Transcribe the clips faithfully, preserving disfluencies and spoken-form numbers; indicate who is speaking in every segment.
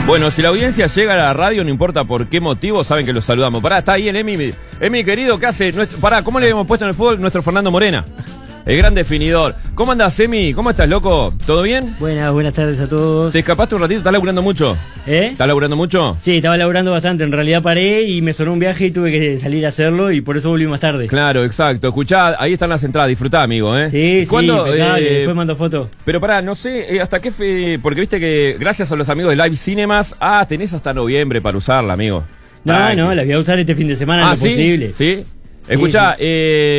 Speaker 1: Bueno, si la audiencia llega a la radio, no importa por qué motivo, saben que los saludamos. Pará, está ahí el Emi. Emi, querido, ¿qué hace? Nuestro, pará, ¿cómo le hemos puesto en el fútbol? Nuestro Fernando Morena. El gran definidor. ¿Cómo andás, Emi? ¿Cómo estás, loco? ¿Todo bien?
Speaker 2: Buenas, buenas tardes a todos.
Speaker 1: ¿Te escapaste un ratito? ¿Estás laburando mucho?
Speaker 2: ¿Eh?
Speaker 1: ¿Estás laburando mucho?
Speaker 2: Sí, estaba laburando bastante. En realidad paré y me sonó un viaje y tuve que salir a hacerlo y por eso volví más tarde.
Speaker 1: Claro, exacto. Escuchá, ahí están las entradas. Disfrutá, amigo, ¿eh?
Speaker 2: Sí,
Speaker 1: ¿Cuándo,
Speaker 2: sí, impecable.
Speaker 1: eh,
Speaker 2: Después mando fotos.
Speaker 1: Pero pará, no sé, eh, ¿hasta qué fe? Porque viste que gracias a los amigos de Live Cinemas, ah, tenés hasta noviembre para usarla, amigo.
Speaker 2: No,
Speaker 1: Ay,
Speaker 2: no,
Speaker 1: que...
Speaker 2: la voy a usar este fin de semana,
Speaker 1: ah,
Speaker 2: lo
Speaker 1: ¿sí?
Speaker 2: posible.
Speaker 1: ¿Sí?
Speaker 2: Sí,
Speaker 1: Escuchá,
Speaker 2: sí.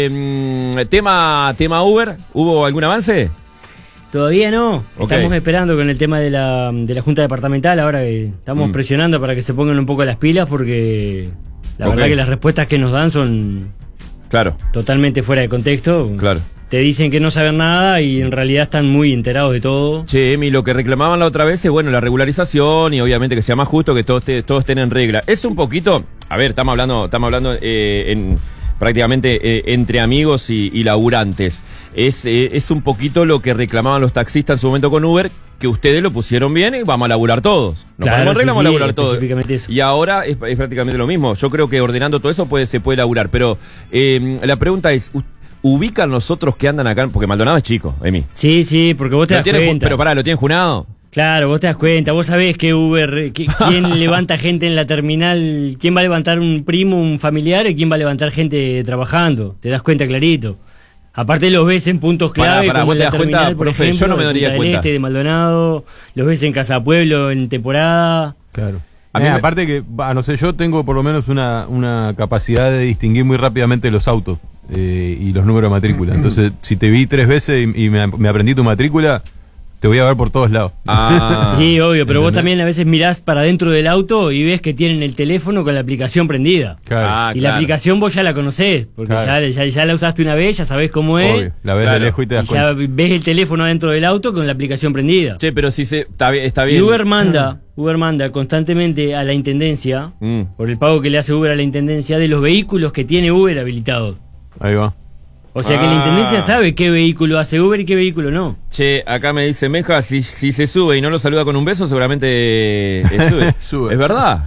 Speaker 1: Eh, tema, tema Uber, ¿hubo algún avance?
Speaker 2: Todavía no.
Speaker 1: Ok.
Speaker 2: Estamos esperando con el tema de la, de la Junta Departamental. Ahora que estamos
Speaker 1: Mm.
Speaker 2: presionando para que se pongan un poco las pilas porque la
Speaker 1: Ok.
Speaker 2: verdad que las respuestas que nos dan son
Speaker 1: Claro,
Speaker 2: totalmente fuera de contexto.
Speaker 1: claro.
Speaker 2: Te dicen que no saben nada y en realidad están muy enterados de todo.
Speaker 1: Che, Emi, lo que reclamaban la otra vez es, bueno, la regularización y obviamente que sea más justo, que todos, te- todos estén en regla. Es un poquito, a ver, estamos hablando, estamos hablando eh, en prácticamente eh, entre amigos y, y laburantes. Es, eh, es un poquito lo que reclamaban los taxistas en su momento con Uber, que ustedes lo pusieron bien y vamos a laburar todos. Nos
Speaker 2: Claro,
Speaker 1: ponemos en regla,
Speaker 2: sí,
Speaker 1: vamos a
Speaker 2: sí,
Speaker 1: laburar todos.
Speaker 2: específicamente eso.
Speaker 1: Y ahora es, es prácticamente lo mismo. Yo creo que ordenando todo eso puede, se puede laburar. Pero eh, la pregunta es, u- ¿ubican los otros que andan acá? Porque Maldonado es chico, Emi.
Speaker 2: Sí, sí, porque vos te
Speaker 1: ¿Lo
Speaker 2: das
Speaker 1: tienen ju-
Speaker 2: cuenta.
Speaker 1: pero pará, ¿lo tienen junado?
Speaker 2: Claro, vos te das cuenta, vos sabés que Uber, que- quién levanta gente en la terminal, quién va a levantar un primo, un familiar y quién va a levantar gente trabajando, te das cuenta clarito. Aparte los ves en puntos
Speaker 1: Pará,
Speaker 2: clave,
Speaker 1: pará,
Speaker 2: como
Speaker 1: ¿vos
Speaker 2: en
Speaker 1: te
Speaker 2: la
Speaker 1: das cuenta,
Speaker 2: terminal, por
Speaker 1: profe?
Speaker 2: ejemplo,
Speaker 1: Yo no me
Speaker 2: de
Speaker 1: daría
Speaker 2: Punta del
Speaker 1: cuenta.
Speaker 2: Este, de Maldonado, los ves en Casa Pueblo en temporada.
Speaker 3: Claro.
Speaker 1: A mí
Speaker 3: Eh,
Speaker 1: me-
Speaker 3: Aparte que, va, no sé, yo tengo por lo menos una, una capacidad de distinguir muy rápidamente los autos eh, y los números de matrícula. Entonces, si te vi tres veces y, y me, me aprendí tu matrícula, te voy a ver por todos lados.
Speaker 1: Ah,
Speaker 2: Sí, obvio, pero vos
Speaker 3: ¿entendés?
Speaker 2: también a veces mirás para dentro del auto y ves que tienen el teléfono con la aplicación prendida.
Speaker 3: Claro.
Speaker 1: Ah,
Speaker 2: y
Speaker 1: claro.
Speaker 2: la aplicación vos ya la conocés, porque
Speaker 3: Claro.
Speaker 2: ya, ya, ya la usaste una vez, ya sabés cómo es.
Speaker 3: Obvio. La ves
Speaker 1: Claro.
Speaker 3: de lejos y te das
Speaker 2: Y ya
Speaker 3: cuenta.
Speaker 2: ves el teléfono dentro del auto con la aplicación prendida.
Speaker 1: Che, pero si se. Está bien. Está
Speaker 2: Y
Speaker 1: bien.
Speaker 2: Uber manda, Uber manda constantemente a la intendencia,
Speaker 1: Mm.
Speaker 2: por el pago que le hace Uber a la intendencia, de los vehículos que tiene Uber habilitados.
Speaker 3: Ahí va.
Speaker 2: O sea que
Speaker 1: Ah.
Speaker 2: la intendencia sabe qué vehículo hace Uber y qué vehículo no.
Speaker 1: Che, acá me dice Meja, si, si se sube y no lo saluda con un beso, seguramente eh, sube.
Speaker 3: Sube.
Speaker 1: Es verdad.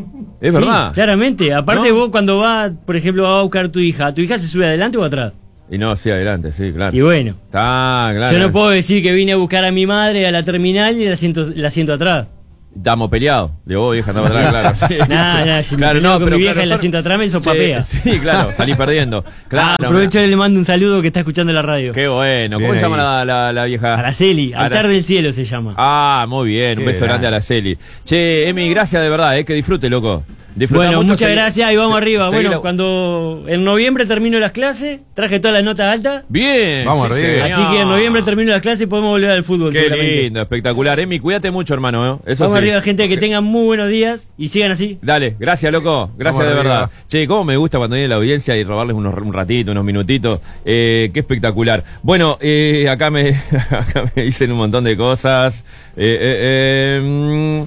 Speaker 1: Es
Speaker 2: Sí,
Speaker 1: verdad.
Speaker 2: claramente. Aparte
Speaker 1: ¿No?
Speaker 2: vos cuando va, por ejemplo, va a buscar a tu hija, ¿tu hija se sube adelante o atrás?
Speaker 1: Y no, sí, adelante, sí, claro.
Speaker 2: Y bueno,
Speaker 1: Está, claro.
Speaker 2: yo no puedo decir que vine a buscar a mi madre a la terminal y la siento, la siento atrás.
Speaker 1: Estamos peleados. De vos, vieja, estamos atrás, claro. Sí.
Speaker 2: Nah, nah, si me
Speaker 1: claro,
Speaker 2: peleo
Speaker 1: no,
Speaker 2: con
Speaker 1: pero
Speaker 2: mi vieja
Speaker 1: claro,
Speaker 2: y la
Speaker 1: son-
Speaker 2: siento atrás, me hizo
Speaker 1: Che,
Speaker 2: papea.
Speaker 1: Sí, claro, salí perdiendo. Claro.
Speaker 2: Ah, aprovecho y le mando un saludo que está escuchando la radio.
Speaker 1: Qué bueno. ¿Cómo
Speaker 3: Bien
Speaker 1: se llama
Speaker 3: ahí.
Speaker 1: la, la, la vieja?
Speaker 2: Araceli, Altar
Speaker 1: Arac-
Speaker 2: del Cielo se llama.
Speaker 1: Ah, muy bien. Un
Speaker 3: Qué
Speaker 1: beso grande a
Speaker 3: grande.
Speaker 1: la Celi. Che, Emi, gracias de verdad, eh, que disfrute, loco. Disfruta
Speaker 2: Bueno,
Speaker 1: mucho,
Speaker 2: muchas
Speaker 1: segui-
Speaker 2: gracias y vamos
Speaker 1: se-
Speaker 2: arriba.
Speaker 1: seguí
Speaker 2: Bueno,
Speaker 1: la-
Speaker 2: cuando en noviembre termino las clases, traje todas las notas altas.
Speaker 1: Bien.
Speaker 3: Vamos
Speaker 1: sí,
Speaker 3: arriba.
Speaker 1: señor.
Speaker 2: Así que en noviembre termino las clases y podemos volver al fútbol.
Speaker 1: Qué
Speaker 2: seguramente.
Speaker 1: lindo, espectacular. Emi, cuídate mucho, hermano. ¿eh? Eso
Speaker 2: Vamos
Speaker 1: sí.
Speaker 2: arriba, gente, que tengan muy buenos días y sigan así.
Speaker 1: Dale, gracias, loco. Gracias
Speaker 3: Vamos
Speaker 1: de
Speaker 3: arriba.
Speaker 1: verdad. Che, cómo me gusta cuando viene la audiencia y robarles unos, un ratito, unos minutitos. Eh, qué espectacular. Bueno, eh, acá, me, acá me dicen un montón de cosas. Eh, eh, eh, mm,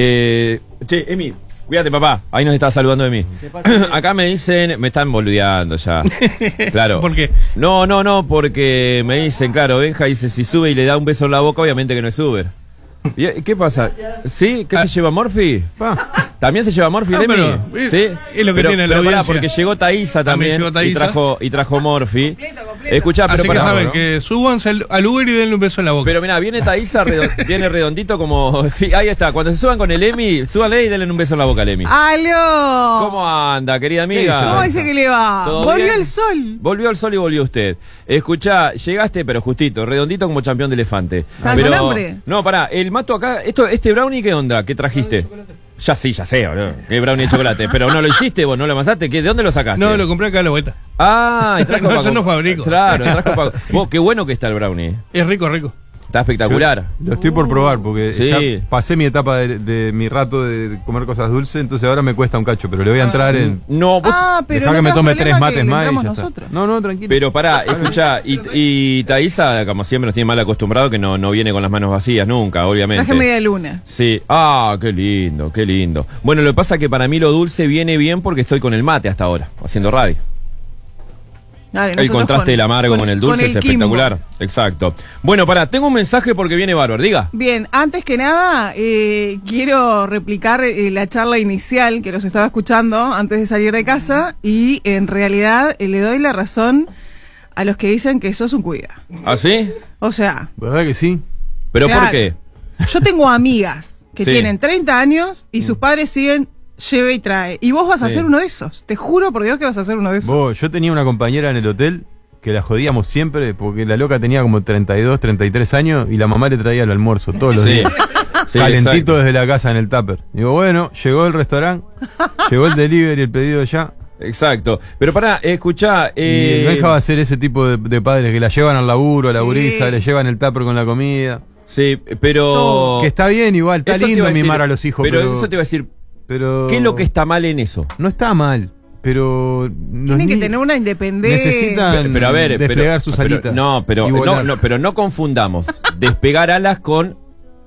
Speaker 1: eh, che, Emi, cuídate, papá. Ahí nos está saludando Emi. Acá me dicen, me están boludeando ya. Claro.
Speaker 4: ¿Por qué?
Speaker 1: No, no, no, porque me dicen, claro, Benja dice, si sube y le da un beso en la boca, obviamente que no es Uber. ¿Y qué pasa? ¿Sí? ¿Qué se lleva Morphy?
Speaker 3: Pa.
Speaker 1: ¿También se lleva Morphy,
Speaker 4: No,
Speaker 1: Emi?
Speaker 4: pero, es-
Speaker 1: ¿Sí?
Speaker 4: es lo que
Speaker 1: Pero-
Speaker 4: tiene la
Speaker 1: pero pará,
Speaker 4: audiencia.
Speaker 1: porque llegó Thaisa también,
Speaker 4: También llegó
Speaker 1: y
Speaker 4: Thaisa.
Speaker 1: trajo y trajo Morphy. Escuchá, pero
Speaker 4: Así que
Speaker 1: pará,
Speaker 4: saben
Speaker 1: ¿no?
Speaker 4: que súbanse al, al Uber y denle un beso en la boca.
Speaker 1: Pero mirá, viene Thaisa, redo- viene redondito como... Sí, ahí está. Cuando se suban con el Emi, súbanle y denle un beso en la boca al Emi.
Speaker 5: ¡Aló!
Speaker 1: ¿Cómo anda, querida amiga?
Speaker 5: ¿Cómo dice que le va?
Speaker 1: ¿Todo
Speaker 5: Volvió
Speaker 1: bien?
Speaker 5: el sol.
Speaker 1: Volvió el sol y volvió usted. Escuchá, llegaste, pero justito, redondito como campeón de elefante.
Speaker 5: Ah,
Speaker 1: pero,
Speaker 5: con hambre.
Speaker 1: No, pará, el mato acá, esto, este brownie, ¿qué onda? ¿Qué trajiste? Ya sí, ya sé, boludo. Que brownie de chocolate. Pero no lo hiciste vos, no lo amasaste. ¿Qué, ¿De dónde lo sacaste?
Speaker 4: No, lo compré acá a la vuelta.
Speaker 1: Ah, y trajo
Speaker 4: No,
Speaker 1: pa-
Speaker 4: yo no fabrico.
Speaker 1: Claro, trajo pa- Vos, qué bueno que está el brownie.
Speaker 4: Es rico, rico.
Speaker 1: Está espectacular.
Speaker 3: Lo estoy por probar porque
Speaker 1: Sí.
Speaker 3: ya pasé mi etapa de, de mi rato de comer cosas dulces, entonces ahora me cuesta un cacho, pero le voy a entrar en...
Speaker 1: No, vos.
Speaker 5: Ah, pero
Speaker 3: Dejá
Speaker 5: no
Speaker 3: que me
Speaker 5: te da
Speaker 3: tome
Speaker 5: problema
Speaker 3: tres mates
Speaker 5: que le
Speaker 3: más y
Speaker 5: entramos
Speaker 3: ya está.
Speaker 5: nosotros.
Speaker 3: No, no, tranquilo.
Speaker 1: Pero pará, escuchá, y, y Thaisa, como siempre, nos tiene mal acostumbrado que no, no viene con las manos vacías nunca, obviamente.
Speaker 5: Traje media luna.
Speaker 1: Sí, ah, qué lindo, qué lindo. Bueno, lo que pasa es que para mí lo dulce viene bien porque estoy con el mate hasta ahora, haciendo radio.
Speaker 5: Dale,
Speaker 1: El
Speaker 5: nosotros
Speaker 1: contraste
Speaker 5: con-
Speaker 1: del amargo con,
Speaker 5: con-
Speaker 1: el dulce
Speaker 5: con
Speaker 1: es
Speaker 5: el Kimbo.
Speaker 1: espectacular. Exacto. Bueno, pará, tengo un mensaje porque viene bárbaro. Diga.
Speaker 5: Bien, antes que nada, eh, quiero replicar eh, la charla inicial que los estaba escuchando antes de salir de casa y en realidad eh, le doy la razón a los que dicen que sos un cuida.
Speaker 1: ¿Ah, sí?
Speaker 5: O sea,
Speaker 3: ¿Verdad que sí?
Speaker 1: ¿Pero por
Speaker 5: Claro.
Speaker 1: qué?
Speaker 5: yo tengo amigas que
Speaker 1: Sí.
Speaker 5: tienen treinta años y sus padres siguen lleve y trae. Y vos vas a
Speaker 1: Sí.
Speaker 5: ser uno de esos. Te juro por Dios que vas a ser uno de esos.
Speaker 3: Vos, yo tenía una compañera en el hotel que la jodíamos siempre porque la loca tenía como treinta y dos, treinta y tres años y la mamá le traía el almuerzo todos los
Speaker 1: Sí.
Speaker 3: días.
Speaker 1: Sí,
Speaker 3: Calentito
Speaker 1: exacto.
Speaker 3: desde la casa en el tupper. Digo, bueno, llegó el restaurante, llegó el delivery, el pedido ya.
Speaker 1: Exacto. Pero pará, escuchá. Eh,
Speaker 3: Y no dejaba de ser ese tipo de, de padres que la llevan al laburo, a la
Speaker 5: Sí.
Speaker 3: gurisa, le llevan el tupper con la comida.
Speaker 1: Sí, pero.
Speaker 5: Todo.
Speaker 3: Que está bien igual, está
Speaker 1: Eso te
Speaker 3: lindo
Speaker 1: iba a decir,
Speaker 3: mimar a los hijos,
Speaker 1: Pero,
Speaker 3: pero,
Speaker 1: eso te iba a decir.
Speaker 3: pero-
Speaker 1: ¿Qué es lo que está mal en eso?
Speaker 3: No está mal, pero... los
Speaker 5: Tienen que
Speaker 3: ni-
Speaker 5: tener una independencia.
Speaker 3: Necesitan
Speaker 1: Pero, pero a ver, pero-
Speaker 3: desplegar sus
Speaker 1: pero-
Speaker 3: alitas.
Speaker 1: No, pero
Speaker 3: y
Speaker 1: no,
Speaker 3: volar.
Speaker 1: no, pero no confundamos despegar alas con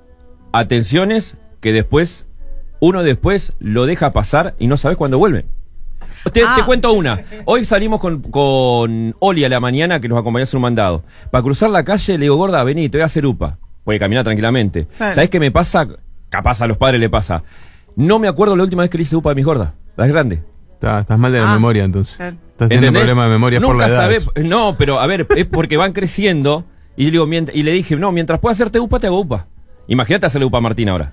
Speaker 1: atenciones que después uno después lo deja pasar y no sabes cuándo vuelve. Te,
Speaker 5: Ah.
Speaker 1: te cuento una. Hoy salimos con, con Oli a la mañana que nos acompañó a hacer un mandado. Para cruzar la calle le digo, gorda, vení, te voy a hacer upa. Puede caminar tranquilamente.
Speaker 5: Claro.
Speaker 1: ¿Sabés qué me pasa? Capaz a los padres le pasa. No me acuerdo la última vez que le hice upa a mis gordas. Las grandes.
Speaker 3: Está- estás mal de la
Speaker 5: Ah,
Speaker 3: memoria entonces.
Speaker 5: claro.
Speaker 3: Estás teniendo
Speaker 1: ¿Entendés?
Speaker 3: problemas de memoria por
Speaker 1: Nunca
Speaker 3: la edad.
Speaker 1: sabés- no, pero a ver, es porque van creciendo. Y yo digo, mient- y le dije, no, mientras pueda hacerte upa, te hago upa. Imagínate hacerle upa a Martín ahora.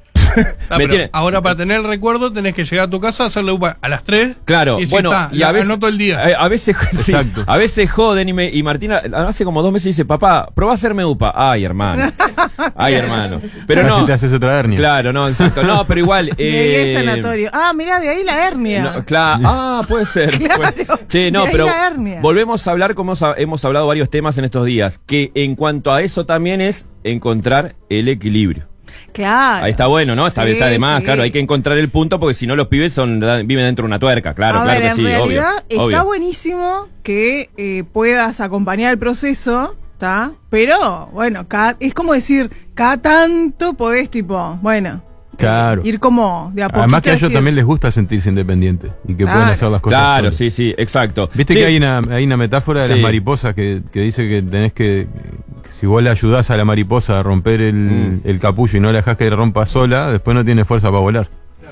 Speaker 4: Ah,
Speaker 1: Me
Speaker 4: pero
Speaker 1: tiene-
Speaker 4: ahora para tener el recuerdo tenés que llegar a tu casa, hacerle upa a las tres.
Speaker 1: Claro,
Speaker 4: y si
Speaker 1: bueno,
Speaker 4: está,
Speaker 1: y a
Speaker 4: la
Speaker 1: veces,
Speaker 4: anoto el día.
Speaker 1: A, a veces, sí,
Speaker 3: Exacto.
Speaker 1: a veces joden y, me, y Martina hace como dos meses dice, papá, probá a hacerme upa. Ay, hermano. Ay, hermano. Pero
Speaker 3: Casi
Speaker 1: no.
Speaker 3: te haces otra hernia.
Speaker 1: Claro, no, exacto. No, pero igual.
Speaker 5: De ahí el
Speaker 1: eh,
Speaker 5: sanatorio. Ah, mirá, de ahí la hernia.
Speaker 1: No, claro. Ah, puede ser.
Speaker 5: Claro.
Speaker 1: Puede- Che, no,
Speaker 5: De ahí
Speaker 1: pero
Speaker 5: la hernia.
Speaker 1: volvemos a hablar como hemos, hemos hablado varios temas en estos días, que en cuanto a eso también es encontrar el equilibrio.
Speaker 5: Claro.
Speaker 1: Ahí está bueno, ¿no? Está,
Speaker 5: Sí,
Speaker 1: está de más,
Speaker 5: sí.
Speaker 1: claro, hay que encontrar el punto porque si no los pibes son viven dentro de una tuerca, claro,
Speaker 5: a
Speaker 1: claro
Speaker 5: ver,
Speaker 1: que sí,
Speaker 5: en
Speaker 1: obvio.
Speaker 5: realidad está
Speaker 1: obvio.
Speaker 5: buenísimo que eh, puedas acompañar el proceso, ¿está? Pero, bueno, cada- es como decir, cada tanto podés, tipo, bueno, eh,
Speaker 3: Claro.
Speaker 5: ir como de a poquito.
Speaker 3: Además que a ellos
Speaker 5: decir,
Speaker 3: también les gusta sentirse independientes y que
Speaker 5: Claro.
Speaker 3: pueden hacer las cosas
Speaker 1: Claro,
Speaker 3: solos.
Speaker 1: sí, sí, exacto.
Speaker 3: Viste
Speaker 1: Sí,
Speaker 3: que hay una, hay una metáfora de
Speaker 1: Sí.
Speaker 3: las mariposas que, que dice que tenés que, que si vos le ayudás a la mariposa a romper el,
Speaker 1: Mm.
Speaker 3: el capullo y no la dejás que rompa sola, después no tiene fuerza para volar.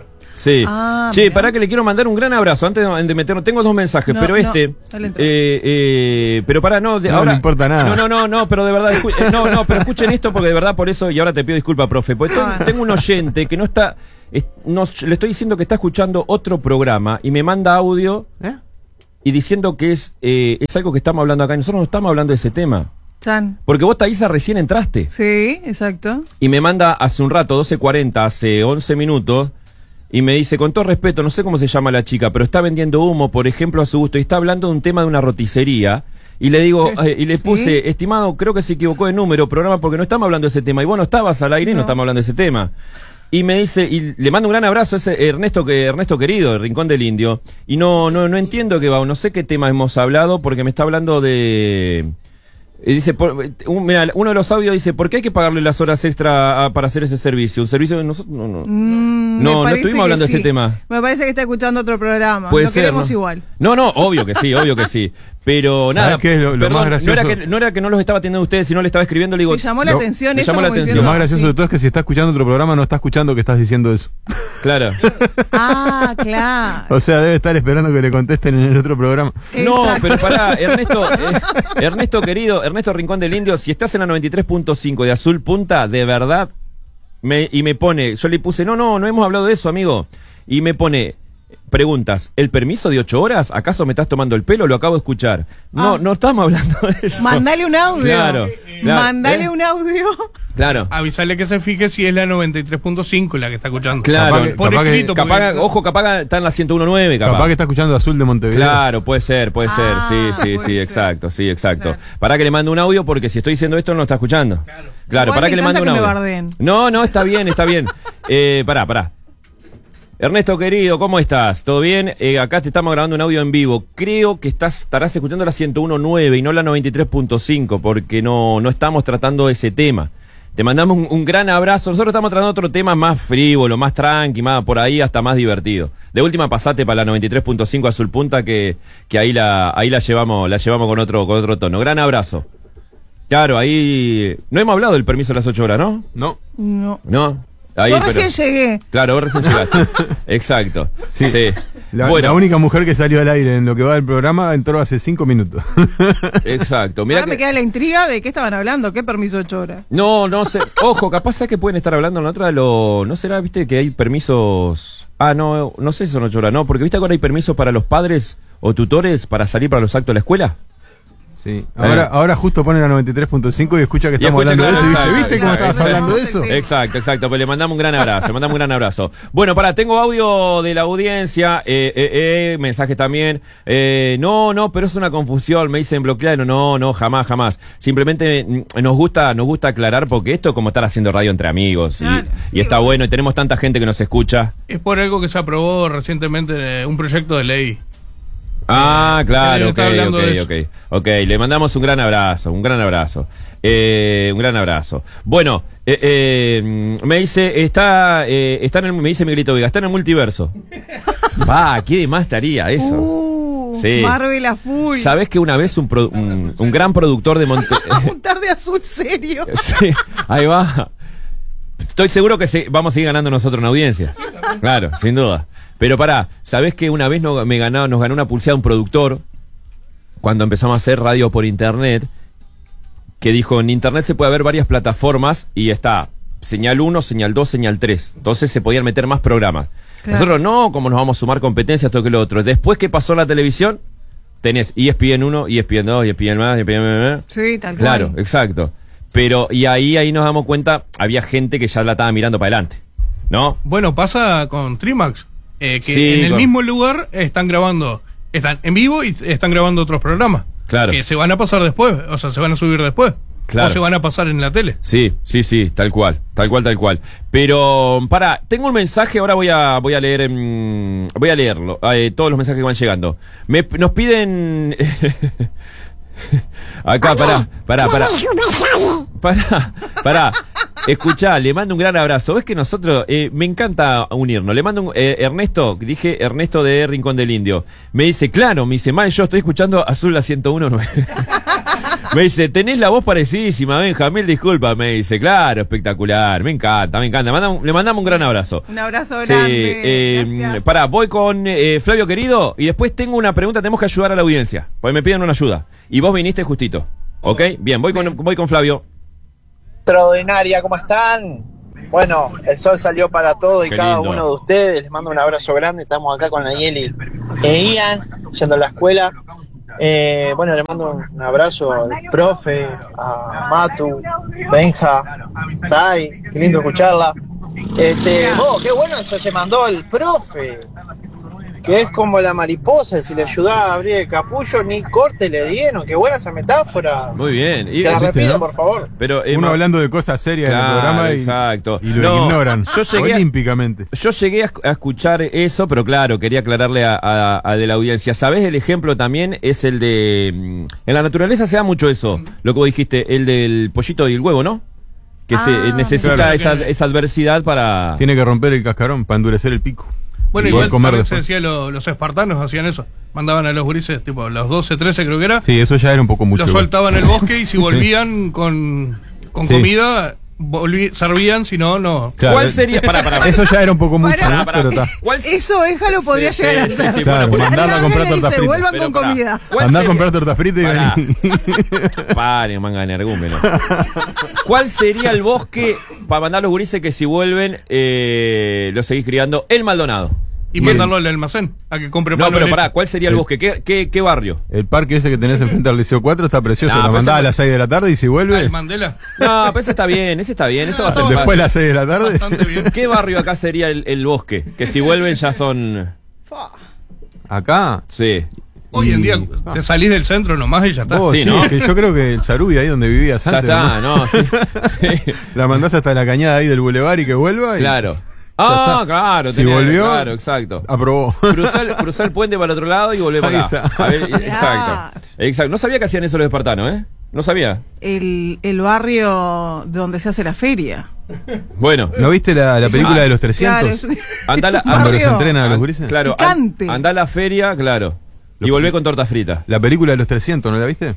Speaker 1: Sí.
Speaker 5: Ah,
Speaker 1: Che,
Speaker 5: mirá.
Speaker 1: pará que le quiero mandar un gran abrazo antes de, de meternos. Tengo dos mensajes,
Speaker 5: No,
Speaker 1: pero
Speaker 5: no,
Speaker 1: este.
Speaker 5: dale entrada.
Speaker 1: eh, eh, pero pará, no, de,
Speaker 3: No
Speaker 1: ahora.
Speaker 3: le importa nada.
Speaker 1: No, no, no, no, pero de verdad. escu- eh, no, no, pero escuchen esto porque de verdad por eso, y ahora te pido disculpas, profe. Porque tengo,
Speaker 5: Ah.
Speaker 1: tengo un oyente que no está. es- no, le estoy diciendo que está escuchando otro programa y me manda audio
Speaker 3: ¿Eh?
Speaker 1: y diciendo que es, eh, es algo que estamos hablando acá. Y nosotros no estamos hablando de ese tema.
Speaker 5: Chan.
Speaker 1: Porque vos, Thaisa, recién entraste.
Speaker 5: Sí, exacto.
Speaker 1: Y me manda hace un rato, doce cuarenta, hace once minutos, y me dice, con todo respeto, no sé cómo se llama la chica, pero está vendiendo humo, por ejemplo, a su gusto, y está hablando de un tema de una roticería. Y le digo, eh, y le puse,
Speaker 5: ¿Sí?
Speaker 1: estimado, creo que se equivocó de número, programa, porque no estamos hablando de ese tema. Y vos no estabas al aire y no
Speaker 5: No.
Speaker 1: estamos hablando de ese tema. Y me dice, y le mando un gran abrazo a ese Ernesto, que, Ernesto querido, el Rincón del Indio. Y no, no, no entiendo qué va, no sé qué tema hemos hablado, porque me está hablando de... Y dice, por, un, mira, uno de los audios dice, ¿por qué hay que pagarle las horas extra a- para hacer ese servicio? Un servicio que nosotros no, no.
Speaker 5: Mm, me
Speaker 1: No, no
Speaker 5: parece
Speaker 1: estuvimos
Speaker 5: que
Speaker 1: hablando de ese
Speaker 5: sí.
Speaker 1: tema.
Speaker 5: Me parece que está escuchando otro programa.
Speaker 1: Puede
Speaker 5: Lo
Speaker 1: ser,
Speaker 5: queremos
Speaker 1: ¿no?
Speaker 5: igual.
Speaker 1: No, no, obvio que sí, obvio que sí. Pero
Speaker 3: ¿Sabes
Speaker 1: nada,
Speaker 3: qué es lo- lo
Speaker 1: perdón,
Speaker 3: más
Speaker 1: no
Speaker 3: gracioso?
Speaker 1: era, que, no era que no los estaba atendiendo a ustedes, sino le estaba escribiendo, le digo,
Speaker 5: Te llamó la
Speaker 3: lo-
Speaker 5: atención
Speaker 1: me
Speaker 5: eso
Speaker 1: llamó la
Speaker 5: como
Speaker 1: atención.
Speaker 3: Lo
Speaker 5: diciendo,
Speaker 3: más gracioso
Speaker 5: sí.
Speaker 3: de todo es que si está escuchando otro programa no está escuchando que estás diciendo eso.
Speaker 1: claro.
Speaker 5: Ah, claro.
Speaker 3: O sea, debe estar esperando que le contesten en el otro programa.
Speaker 1: No,
Speaker 5: Exacto.
Speaker 1: pero pará, Ernesto, eh, Ernesto querido, Ernesto Rincón del Indio, si estás en la noventa y tres punto cinco de Azul Punta, de verdad, me, y me pone, yo le puse, no, no, no hemos hablado de eso, amigo, y me pone, preguntas, ¿el permiso de ocho horas? ¿Acaso me estás tomando el pelo? Lo acabo de escuchar. No,
Speaker 5: Ah.
Speaker 1: no estamos hablando de eso.
Speaker 5: Mandale un audio.
Speaker 1: Claro, claro,
Speaker 5: Mandale
Speaker 1: ¿eh?
Speaker 5: un audio.
Speaker 1: Claro.
Speaker 4: Avisarle que se fije si es la noventa y tres punto cinco la que está escuchando.
Speaker 1: Claro.
Speaker 3: Capaz que-
Speaker 4: Por
Speaker 3: capaz que-
Speaker 4: escrito, porque-
Speaker 1: Capaz, ojo, capaz está en la ciento uno punto nueve, capaz.
Speaker 3: Capaz que está escuchando Azul de Montevideo.
Speaker 1: Claro, puede ser, puede
Speaker 5: Ah,
Speaker 1: ser, sí, sí,
Speaker 5: puede
Speaker 1: sí,
Speaker 5: ser.
Speaker 1: exacto, sí, exacto.
Speaker 5: Claro.
Speaker 1: Para que le mande un audio porque si estoy diciendo esto no lo está escuchando.
Speaker 4: Claro.
Speaker 1: Claro,
Speaker 5: Igual
Speaker 1: para
Speaker 5: me
Speaker 1: que le mande un
Speaker 5: encanta que
Speaker 1: audio.
Speaker 5: me bardeen.
Speaker 1: No, no, está bien, está bien. Eh, pará, pará. Ernesto querido, ¿cómo estás? ¿Todo bien? Eh, acá te estamos grabando un audio en vivo. Creo que estás, estarás escuchando la ciento uno punto nueve y no la noventa y tres punto cinco porque no, no estamos tratando ese tema. Te mandamos un, un gran abrazo. Nosotros estamos tratando otro tema más frívolo, más tranqui, más por ahí hasta más divertido. De última pasate para la noventa y tres punto cinco Azul Punta que, que ahí la ahí la llevamos la llevamos con otro con otro tono. Gran abrazo. Claro, ahí no hemos hablado del permiso de las ocho horas, ¿no?
Speaker 3: No.
Speaker 5: No.
Speaker 1: No. Ahí,
Speaker 5: Yo
Speaker 1: pero-
Speaker 5: recién llegué.
Speaker 1: Claro, vos recién llegaste. Exacto. Sí. sí.
Speaker 3: La,
Speaker 1: bueno,
Speaker 3: la única mujer que salió al aire en lo que va del programa entró hace cinco minutos.
Speaker 1: exacto. Mirá
Speaker 5: Ahora
Speaker 1: que-
Speaker 5: me queda la intriga de qué estaban hablando, qué permiso ocho horas.
Speaker 1: No, no sé. Ojo, capaz es que pueden estar hablando en la otra de lo. ¿No será, viste, que hay permisos? Ah, no, no sé si son ocho horas, no, porque viste que ahora hay permisos para los padres o tutores para salir para los actos de la escuela.
Speaker 3: Sí. Ahora,
Speaker 1: Eh.
Speaker 3: ahora justo ponen la noventa y tres punto cinco y escucha que
Speaker 1: Y
Speaker 3: estamos
Speaker 1: escucha,
Speaker 3: hablando
Speaker 1: claro,
Speaker 3: de eso. y
Speaker 1: exacto,
Speaker 3: ¿Viste, ¿Viste cómo
Speaker 1: exacto,
Speaker 3: estabas hablando de
Speaker 5: exacto.
Speaker 3: eso?
Speaker 1: Exacto, exacto, pues le mandamos un gran abrazo, le mandamos un gran abrazo. Bueno, pará, tengo audio de la audiencia, eh, eh, eh, mensajes también. Eh, no, no, pero es una confusión, me dicen bloqueado. No, no, jamás, jamás. Simplemente mm, nos gusta, nos gusta aclarar porque esto es como estar haciendo radio entre amigos. Y,
Speaker 5: Claro,
Speaker 1: y
Speaker 5: sí,
Speaker 1: está
Speaker 5: bueno.
Speaker 1: bueno, y tenemos tanta gente que nos escucha.
Speaker 4: Es por algo que se aprobó recientemente eh, un proyecto de ley.
Speaker 1: Ah, claro,
Speaker 4: Alguien
Speaker 1: ok,
Speaker 4: está hablando
Speaker 1: ok,
Speaker 4: de
Speaker 1: ok. Ok, le mandamos un gran abrazo, un gran abrazo. Eh, un gran abrazo. Bueno, eh, eh, me dice, está, eh, está en el, me dice Miguelito Vega, está en el multiverso. Va, ¿qué de más estaría eso?
Speaker 5: Uh,
Speaker 1: Sí.
Speaker 5: Marvel a full.
Speaker 1: ¿Sabés que una vez un, pro- un, un gran productor de Monte...
Speaker 5: Un tarde azul serio.
Speaker 1: Sí, ahí va. Estoy seguro que se, vamos a seguir ganando nosotros en audiencia. Claro, sin duda. Pero pará, ¿sabés que una vez no, me ganó, nos ganó una pulseada un productor cuando empezamos a hacer radio por internet? Que dijo, en internet se puede ver varias plataformas y está señal uno, señal dos, señal tres. Entonces se podían meter más programas.
Speaker 5: Claro.
Speaker 1: Nosotros no, como nos vamos a sumar competencias, todo que lo otro. Después que pasó en la televisión, tenés E S P N uno, E S P N dos, E S P N más, E S P N...
Speaker 5: Sí, tal cual.
Speaker 1: Claro, exacto. Pero, y ahí, ahí nos damos cuenta, había gente que ya la estaba mirando para adelante, ¿no?
Speaker 4: Bueno, pasa con Trimax, eh, que
Speaker 1: Sí,
Speaker 4: en el
Speaker 1: con-
Speaker 4: mismo lugar están grabando, están en vivo y están grabando otros programas.
Speaker 1: Claro.
Speaker 4: Que se van a pasar después, o sea, se van a subir después.
Speaker 1: Claro.
Speaker 4: O se van a pasar en la tele.
Speaker 1: Sí, sí, sí, tal cual, tal cual, tal cual. Pero, para, tengo un mensaje, ahora voy a, voy a leer, em, voy a leerlo, eh, todos los mensajes que van llegando. Me, nos piden... Acá, pará, pará, pará. Pará, pará. Escuchá, le mando un gran abrazo. Ves que nosotros, eh, me encanta unirnos. Le mando un, eh, Ernesto, dije Ernesto de Rincón del Indio. Me dice, claro, me dice, man, yo estoy escuchando Azul la ciento uno punto nueve. Me dice, tenés la voz parecidísima, Benja, mil disculpas. Me dice, claro, espectacular. Me encanta, me encanta. Manda un- le mandamos un gran abrazo.
Speaker 5: Un abrazo
Speaker 1: Sí,
Speaker 5: grande.
Speaker 1: eh,
Speaker 5: Gracias.
Speaker 1: pará, voy con eh, Flavio querido y después tengo una pregunta, tenemos que ayudar a la audiencia, porque me piden una ayuda. Y vos viniste justito, ¿ok? Bien, voy con, voy con Flavio.
Speaker 6: Extraordinaria, ¿cómo están? Bueno, el sol salió para todos y
Speaker 1: Qué
Speaker 6: cada
Speaker 1: lindo.
Speaker 6: uno de ustedes. Les mando un abrazo grande. Estamos acá con Nayeli e Ian, yendo a la escuela. Eh, bueno, le mando un abrazo al profe, a Matu, Benja, Tai, qué lindo escucharla. Este, oh, qué bueno eso se mandó el profe, que es como la mariposa, si le ayudaba a abrir el capullo, ni corte le dieron. Qué buena esa metáfora.
Speaker 1: Muy bien. Y-
Speaker 6: Que la
Speaker 3: ¿viste,
Speaker 6: repita,
Speaker 3: no?
Speaker 6: por favor.
Speaker 1: pero, eh,
Speaker 3: Uno
Speaker 1: ma-
Speaker 3: hablando de cosas serias en el
Speaker 1: Claro,
Speaker 3: programa y,
Speaker 1: exacto.
Speaker 3: y lo
Speaker 1: No,
Speaker 3: ignoran.
Speaker 1: yo llegué a-
Speaker 3: Olímpicamente.
Speaker 1: Yo llegué a, esc- a escuchar eso, pero claro, quería aclararle a, a- a de la audiencia. ¿Sabés? El ejemplo también es el de... mm, En la naturaleza se da mucho eso, lo que vos dijiste, el del pollito y el huevo, ¿no? Que se
Speaker 5: Ah,
Speaker 1: eh, necesita
Speaker 3: claro.
Speaker 1: esa, esa adversidad para...
Speaker 3: Tiene que romper el cascarón para endurecer el pico.
Speaker 4: Bueno,
Speaker 3: Y poder
Speaker 4: igual
Speaker 3: comer
Speaker 4: también se
Speaker 3: después.
Speaker 4: decía, lo- los espartanos hacían eso. Mandaban a los gurises, tipo, los doce, trece creo que era.
Speaker 3: Sí, eso ya era un poco mucho.
Speaker 4: Los
Speaker 3: igual.
Speaker 4: soltaban en el bosque y si volvían con, con
Speaker 3: Sí.
Speaker 4: comida, volví- servían, si no, no.
Speaker 3: Claro,
Speaker 1: ¿Cuál
Speaker 3: eh,
Speaker 1: sería? Pará, pará.
Speaker 3: Eso ya era un poco mucho,
Speaker 5: Pará,
Speaker 3: ¿no?
Speaker 1: pará.
Speaker 3: Pero está.
Speaker 1: ¿Cuál
Speaker 5: Eso Éjalo podría
Speaker 1: Sí,
Speaker 5: llegar
Speaker 1: sí,
Speaker 5: a ser.
Speaker 1: sí, sí,
Speaker 3: Claro,
Speaker 1: bueno,
Speaker 3: mandarla a comprar
Speaker 5: Larguele y
Speaker 3: tortas
Speaker 5: se
Speaker 3: fritas.
Speaker 5: vuelvan
Speaker 1: Pero
Speaker 5: con
Speaker 1: pará.
Speaker 5: comida.
Speaker 1: ¿Cuál
Speaker 3: Andá a
Speaker 1: sería?
Speaker 3: comprar torta frita y
Speaker 1: Pará.
Speaker 3: vení.
Speaker 1: Paren, manga de energúmeno. ¿Cuál sería el bosque para mandar a los gurises que si vuelven eh, los seguís criando? El Maldonado.
Speaker 4: Y mandarlo al almacén, a que compre
Speaker 1: No,
Speaker 4: pan
Speaker 1: pero
Speaker 4: de
Speaker 1: pará,
Speaker 4: leche.
Speaker 1: ¿cuál sería el
Speaker 3: El-
Speaker 1: bosque? ¿Qué, qué, qué barrio?
Speaker 3: El parque ese que tenés enfrente al Liceo cuatro está precioso.
Speaker 1: No,
Speaker 3: Lo
Speaker 1: pero
Speaker 3: mandás
Speaker 1: ese-
Speaker 3: a las seis de la tarde y si
Speaker 4: Ah,
Speaker 3: vuelve,
Speaker 4: el Mandela.
Speaker 1: No, pero ese está bien, ese está bien, eso va a ser
Speaker 3: después de
Speaker 1: fácil.
Speaker 3: las seis de la tarde.
Speaker 4: Bastante bien.
Speaker 1: ¿Qué barrio acá sería el, el bosque? Que si vuelven ya son...
Speaker 3: Acá.
Speaker 1: Sí.
Speaker 4: Hoy en día
Speaker 3: Ah.
Speaker 4: te salís del centro nomás y ya está.
Speaker 3: Vos,
Speaker 1: Sí,
Speaker 3: sí,
Speaker 1: ¿no?
Speaker 3: que yo creo que el Sarubi ahí donde vivías
Speaker 1: Ya
Speaker 3: antes.
Speaker 1: está,
Speaker 3: ¿no?
Speaker 1: no, sí. sí.
Speaker 3: La mandás hasta la cañada ahí del bulevar y que vuelva. Y
Speaker 1: Claro. Ah,
Speaker 3: está.
Speaker 1: claro.
Speaker 3: Si
Speaker 1: tenés-
Speaker 3: volvió-
Speaker 1: Claro, exacto.
Speaker 3: Aprobó.
Speaker 1: Cruzar, cruzar el puente para el otro lado y volver para
Speaker 3: Ahí
Speaker 1: acá.
Speaker 3: está.
Speaker 1: A ver, exacto. Exacto. No sabía que hacían eso los espartanos, ¿eh? No sabía.
Speaker 5: El, el barrio donde se hace la feria.
Speaker 1: Bueno.
Speaker 3: ¿No viste la, la película
Speaker 1: Ah,
Speaker 3: de los trescientos?
Speaker 5: Claro, es, un-
Speaker 1: Anda
Speaker 5: es
Speaker 1: la-
Speaker 5: un
Speaker 1: anda
Speaker 3: Cuando los
Speaker 5: barrio-
Speaker 3: entrenan a los gurises.
Speaker 1: Claro,
Speaker 5: Picante.
Speaker 1: an- anda a la feria, claro. Y
Speaker 3: Lo-
Speaker 1: volvé con torta frita.
Speaker 3: La película de los trescientos, ¿no la viste?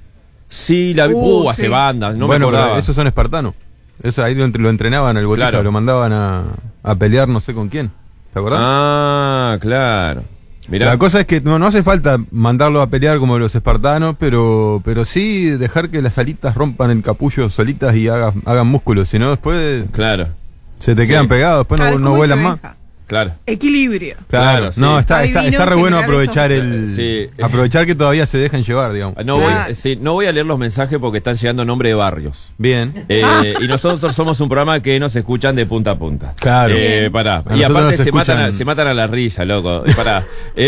Speaker 1: Sí, la vi.
Speaker 5: Uh,
Speaker 1: Uh, hace
Speaker 5: sí.
Speaker 1: banda, no
Speaker 3: bueno,
Speaker 1: me acordaba.
Speaker 3: pero esos son espartanos. Eso ahí lo, entre- lo entrenaban al botija,
Speaker 1: Claro.
Speaker 3: lo mandaban a, a pelear no sé con quién. ¿Te acordás?
Speaker 1: Ah, claro. Mirá.
Speaker 3: La cosa es que no, no hace falta mandarlo a pelear como los espartanos, pero pero sí dejar que las alitas rompan el capullo solitas y haga- hagan músculos, si no después
Speaker 1: Claro,
Speaker 3: se te
Speaker 1: Sí.
Speaker 3: quedan pegados, después
Speaker 5: Claro,
Speaker 3: no, no
Speaker 5: ¿cómo
Speaker 3: vuelan
Speaker 5: se
Speaker 3: más.
Speaker 5: deja?
Speaker 1: claro.
Speaker 5: Equilibrio.
Speaker 3: Claro,
Speaker 1: Claro, sí.
Speaker 3: no, está,
Speaker 5: Está
Speaker 3: está,
Speaker 5: divino
Speaker 3: está re bueno
Speaker 5: generar
Speaker 3: aprovechar
Speaker 5: eso.
Speaker 3: el
Speaker 1: Sí.
Speaker 3: aprovechar que todavía se dejan llevar, digamos.
Speaker 1: No voy,
Speaker 5: Claro.
Speaker 1: sí, no voy a leer los mensajes porque están llegando nombres de barrios.
Speaker 3: Bien.
Speaker 1: Eh, y nosotros somos un programa que nos escuchan de punta a punta.
Speaker 3: Claro.
Speaker 1: Eh, pará.
Speaker 3: A
Speaker 1: Y
Speaker 3: nosotros
Speaker 1: aparte
Speaker 3: nos
Speaker 1: se matan, a,
Speaker 3: escuchan-
Speaker 1: se matan a la risa, loco. Pará.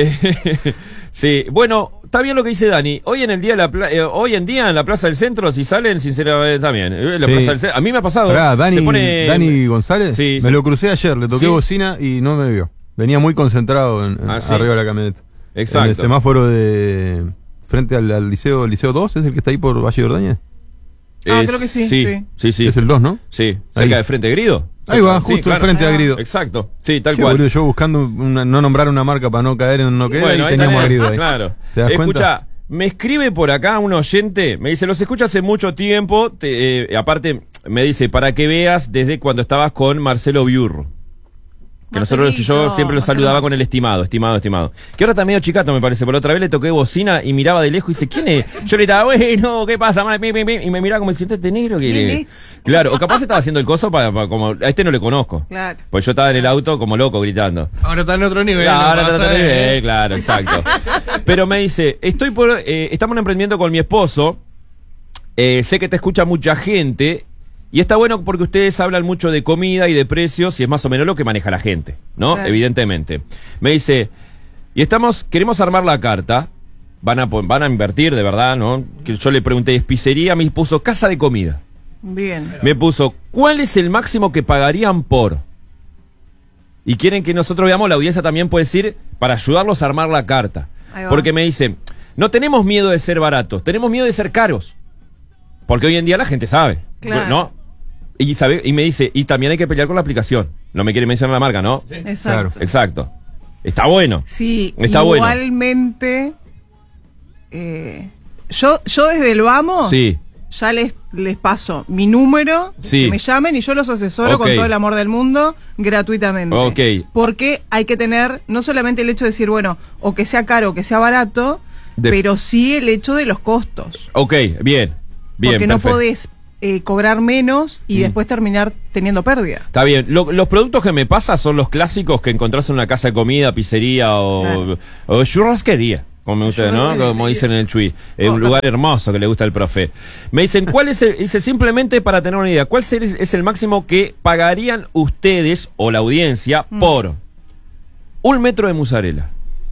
Speaker 1: Eh, sí, bueno, está bien lo que dice Dani. Hoy en el día de la pla- eh, hoy en día en la Plaza del Centro, si salen, sinceramente también. Eh, la
Speaker 3: Sí.
Speaker 1: Plaza del Centro- a mí me ha pasado.
Speaker 3: Pará, Dani,
Speaker 1: se pone-
Speaker 3: Dani González,
Speaker 1: Sí,
Speaker 3: me
Speaker 1: sí.
Speaker 3: lo crucé ayer, le toqué
Speaker 1: Sí.
Speaker 3: bocina y no me vio. Venía muy concentrado en, en-
Speaker 1: Ah, sí.
Speaker 3: arriba de la camioneta.
Speaker 1: Exacto.
Speaker 3: En el semáforo de frente al, al liceo liceo dos, ¿es el que está ahí por Valle de Ordañez?
Speaker 5: Ah,
Speaker 1: Es-
Speaker 5: creo que sí,
Speaker 1: Sí,
Speaker 5: sí.
Speaker 1: sí, sí.
Speaker 3: Es el dos, ¿no?
Speaker 1: Sí, cerca
Speaker 3: Ahí.
Speaker 1: de Frente Grido.
Speaker 3: Ahí va,
Speaker 1: Sí,
Speaker 3: justo
Speaker 1: claro.
Speaker 3: enfrente a
Speaker 5: Ah.
Speaker 3: Grido.
Speaker 1: Exacto, sí, tal
Speaker 3: Che,
Speaker 1: cual.
Speaker 3: boludo, yo buscando una- no nombrar una marca para no caer en no queda
Speaker 1: Bueno,
Speaker 3: y
Speaker 1: ahí
Speaker 3: teníamos a
Speaker 1: tenés,
Speaker 3: Grido ahí.
Speaker 1: Claro.
Speaker 3: ¿Te das
Speaker 1: Escucha,
Speaker 3: cuenta?
Speaker 1: me escribe por acá un oyente, me dice, los escucho hace mucho tiempo, te- eh, aparte me dice, para que veas desde cuando estabas con Marcelo Biurro. Que nosotros,
Speaker 5: Marcelito,
Speaker 1: yo siempre lo
Speaker 5: Marcelo.
Speaker 1: saludaba con el estimado, estimado, estimado. Que ahora está medio chicato, me parece. Por la otra vez le toqué bocina y miraba de lejos y dice, ¿quién es? Yo le estaba, bueno, ¿qué pasa? man? Pim, pim, pim. Y me miraba como diciendo, ¿este negro que
Speaker 5: ¿Quién es?
Speaker 1: Claro, o capaz estaba haciendo el coso para, para como, a este no le conozco.
Speaker 5: Claro.
Speaker 1: Pues yo estaba en el auto como loco gritando.
Speaker 4: Ahora está en otro nivel.
Speaker 1: Claro,
Speaker 4: no
Speaker 1: ahora
Speaker 4: pasa,
Speaker 1: te lo tenés,
Speaker 4: eh.
Speaker 1: claro, exacto. Pero me dice, estoy por, eh, estamos en un emprendimiento con mi esposo, eh, sé que te escucha mucha gente, y está bueno porque ustedes hablan mucho de comida y de precios, y es más o menos lo que maneja la gente, ¿no?
Speaker 5: Claro.
Speaker 1: Evidentemente. Me dice, y estamos, queremos armar la carta, van a, pon- van a invertir, de verdad, ¿no? Que yo le pregunté, ¿es pizzería? Me puso casa de comida.
Speaker 5: Bien.
Speaker 1: Me puso, ¿cuál es el máximo que pagarían por? Y quieren que nosotros veamos, la audiencia también puede decir, para ayudarlos a armar la carta.
Speaker 5: Ahí va.
Speaker 1: Porque me dicen, no tenemos miedo de ser baratos, tenemos miedo de ser caros. Porque hoy en día la gente sabe,
Speaker 5: Claro.
Speaker 1: ¿no? Y, sabe, y me dice, y también hay que pelear con la aplicación. No me quiere mencionar la marca, ¿no?
Speaker 5: Exacto.
Speaker 1: Exacto. Está bueno.
Speaker 5: Sí,
Speaker 1: Está bueno.
Speaker 5: igualmente, eh, yo, yo desde el vamos,
Speaker 1: Sí.
Speaker 5: ya les, les paso mi número,
Speaker 1: Sí.
Speaker 5: que me llamen y yo los asesoro
Speaker 1: Ok.
Speaker 5: con todo el amor del mundo gratuitamente.
Speaker 1: Ok.
Speaker 5: Porque hay que tener no solamente el hecho de decir, bueno, o que sea caro o que sea barato,
Speaker 1: De-
Speaker 5: pero sí el hecho de los costos.
Speaker 1: Ok, bien. Bien,
Speaker 5: porque no
Speaker 1: perfecto.
Speaker 5: podés eh, cobrar menos y
Speaker 1: Mm.
Speaker 5: después terminar teniendo pérdida.
Speaker 1: Está bien. Lo- los productos que me pasa son los clásicos que encontrás en una casa de comida, pizzería o,
Speaker 5: Claro.
Speaker 1: o churrasquería. Como ustedes, ¿no?
Speaker 5: Churrasquería.
Speaker 1: Como dicen en el Chuy. Es un
Speaker 5: Oh,
Speaker 1: lugar hermoso que le gusta al profe. Me dicen, ¿cuál es el, dice simplemente para tener una idea, ¿cuál ser- es el máximo que pagarían ustedes o la audiencia
Speaker 5: Mm.
Speaker 1: por un metro de mozzarella?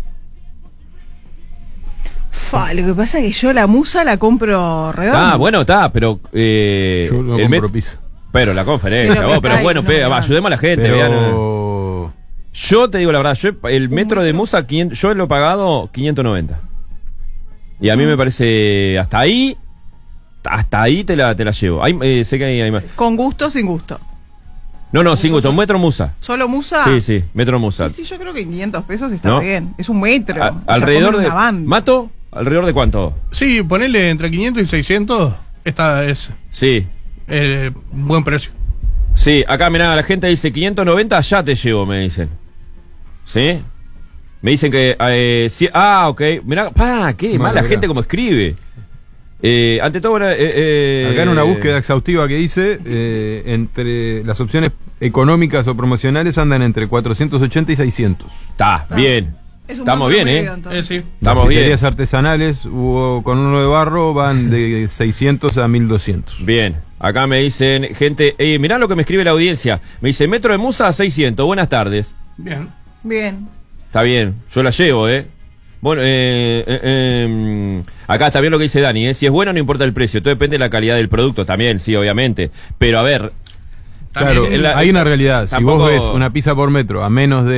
Speaker 5: Fa, lo que pasa es que yo la musa la compro redonda.
Speaker 1: Ah, bueno, está, pero eh,
Speaker 3: Yo no
Speaker 1: el
Speaker 3: compro
Speaker 1: met-
Speaker 3: pizza.
Speaker 1: Pero la conferencia,
Speaker 5: Pero
Speaker 1: vos,
Speaker 5: que
Speaker 1: pero
Speaker 5: está
Speaker 1: bueno,
Speaker 5: ahí,
Speaker 1: pe-
Speaker 5: no,
Speaker 1: va,
Speaker 5: no.
Speaker 1: ayudemos a la gente, vean.
Speaker 3: Pero
Speaker 1: Yo te digo la verdad, yo el metro de Musa, quinientos yo lo he pagado quinientos noventa. Y a mí me parece, hasta ahí, hasta ahí te la, te la llevo. Hay, eh, sé que hay, hay más.
Speaker 5: Con gusto, sin gusto.
Speaker 1: No, no, sin gusto, un metro Musa.
Speaker 5: ¿Solo musa?
Speaker 1: Sí, sí, metro Musa.
Speaker 5: Sí, sí, yo creo que quinientos pesos está
Speaker 1: ¿No?
Speaker 5: bien. Es un metro.
Speaker 1: A-
Speaker 5: O sea,
Speaker 1: alrededor
Speaker 5: comen
Speaker 1: de...
Speaker 5: una banda.
Speaker 1: ¿Mato? ¿Alrededor de cuánto?
Speaker 4: Sí, ponele entre quinientos y seiscientos. Esta es
Speaker 1: Sí,
Speaker 4: eh, buen precio.
Speaker 1: sí, acá mirá, la gente dice quinientos noventa, ya te llevo, me dicen. ¿Sí? Me dicen que... eh, sí- ah, ok. Mirá, pa, qué
Speaker 3: Bueno,
Speaker 1: mala
Speaker 3: mirá.
Speaker 1: gente como escribe. Eh, ante todo, bueno, eh, eh,
Speaker 3: acá en una búsqueda exhaustiva que hice, eh, entre las opciones económicas o promocionales andan entre cuatrocientos ochenta y seiscientos.
Speaker 1: Está,
Speaker 5: Ah,
Speaker 1: bien.
Speaker 5: Es un
Speaker 1: Estamos
Speaker 5: buen
Speaker 1: bien,
Speaker 5: promedio,
Speaker 1: ¿eh?
Speaker 5: entonces.
Speaker 4: Eh, sí.
Speaker 1: Estamos
Speaker 3: Las
Speaker 1: bien.
Speaker 3: pizzerías artesanales hubo con uno de barro van de seiscientos a mil doscientos.
Speaker 1: Bien. Acá me dicen, gente, eh, mirá lo que me escribe la audiencia. Me dice, Metro de Musa seiscientos, buenas tardes.
Speaker 4: Bien.
Speaker 5: Bien.
Speaker 1: Está bien, yo la llevo, ¿eh? Bueno, eh, eh, eh, acá está bien lo que dice Dani, ¿eh? Si es bueno no importa el precio, todo depende de la calidad del producto también, sí, obviamente. Pero a ver,
Speaker 3: Claro,
Speaker 1: También, la-
Speaker 3: hay una realidad. Si
Speaker 1: tampoco-
Speaker 3: vos ves una pizza por metro a menos de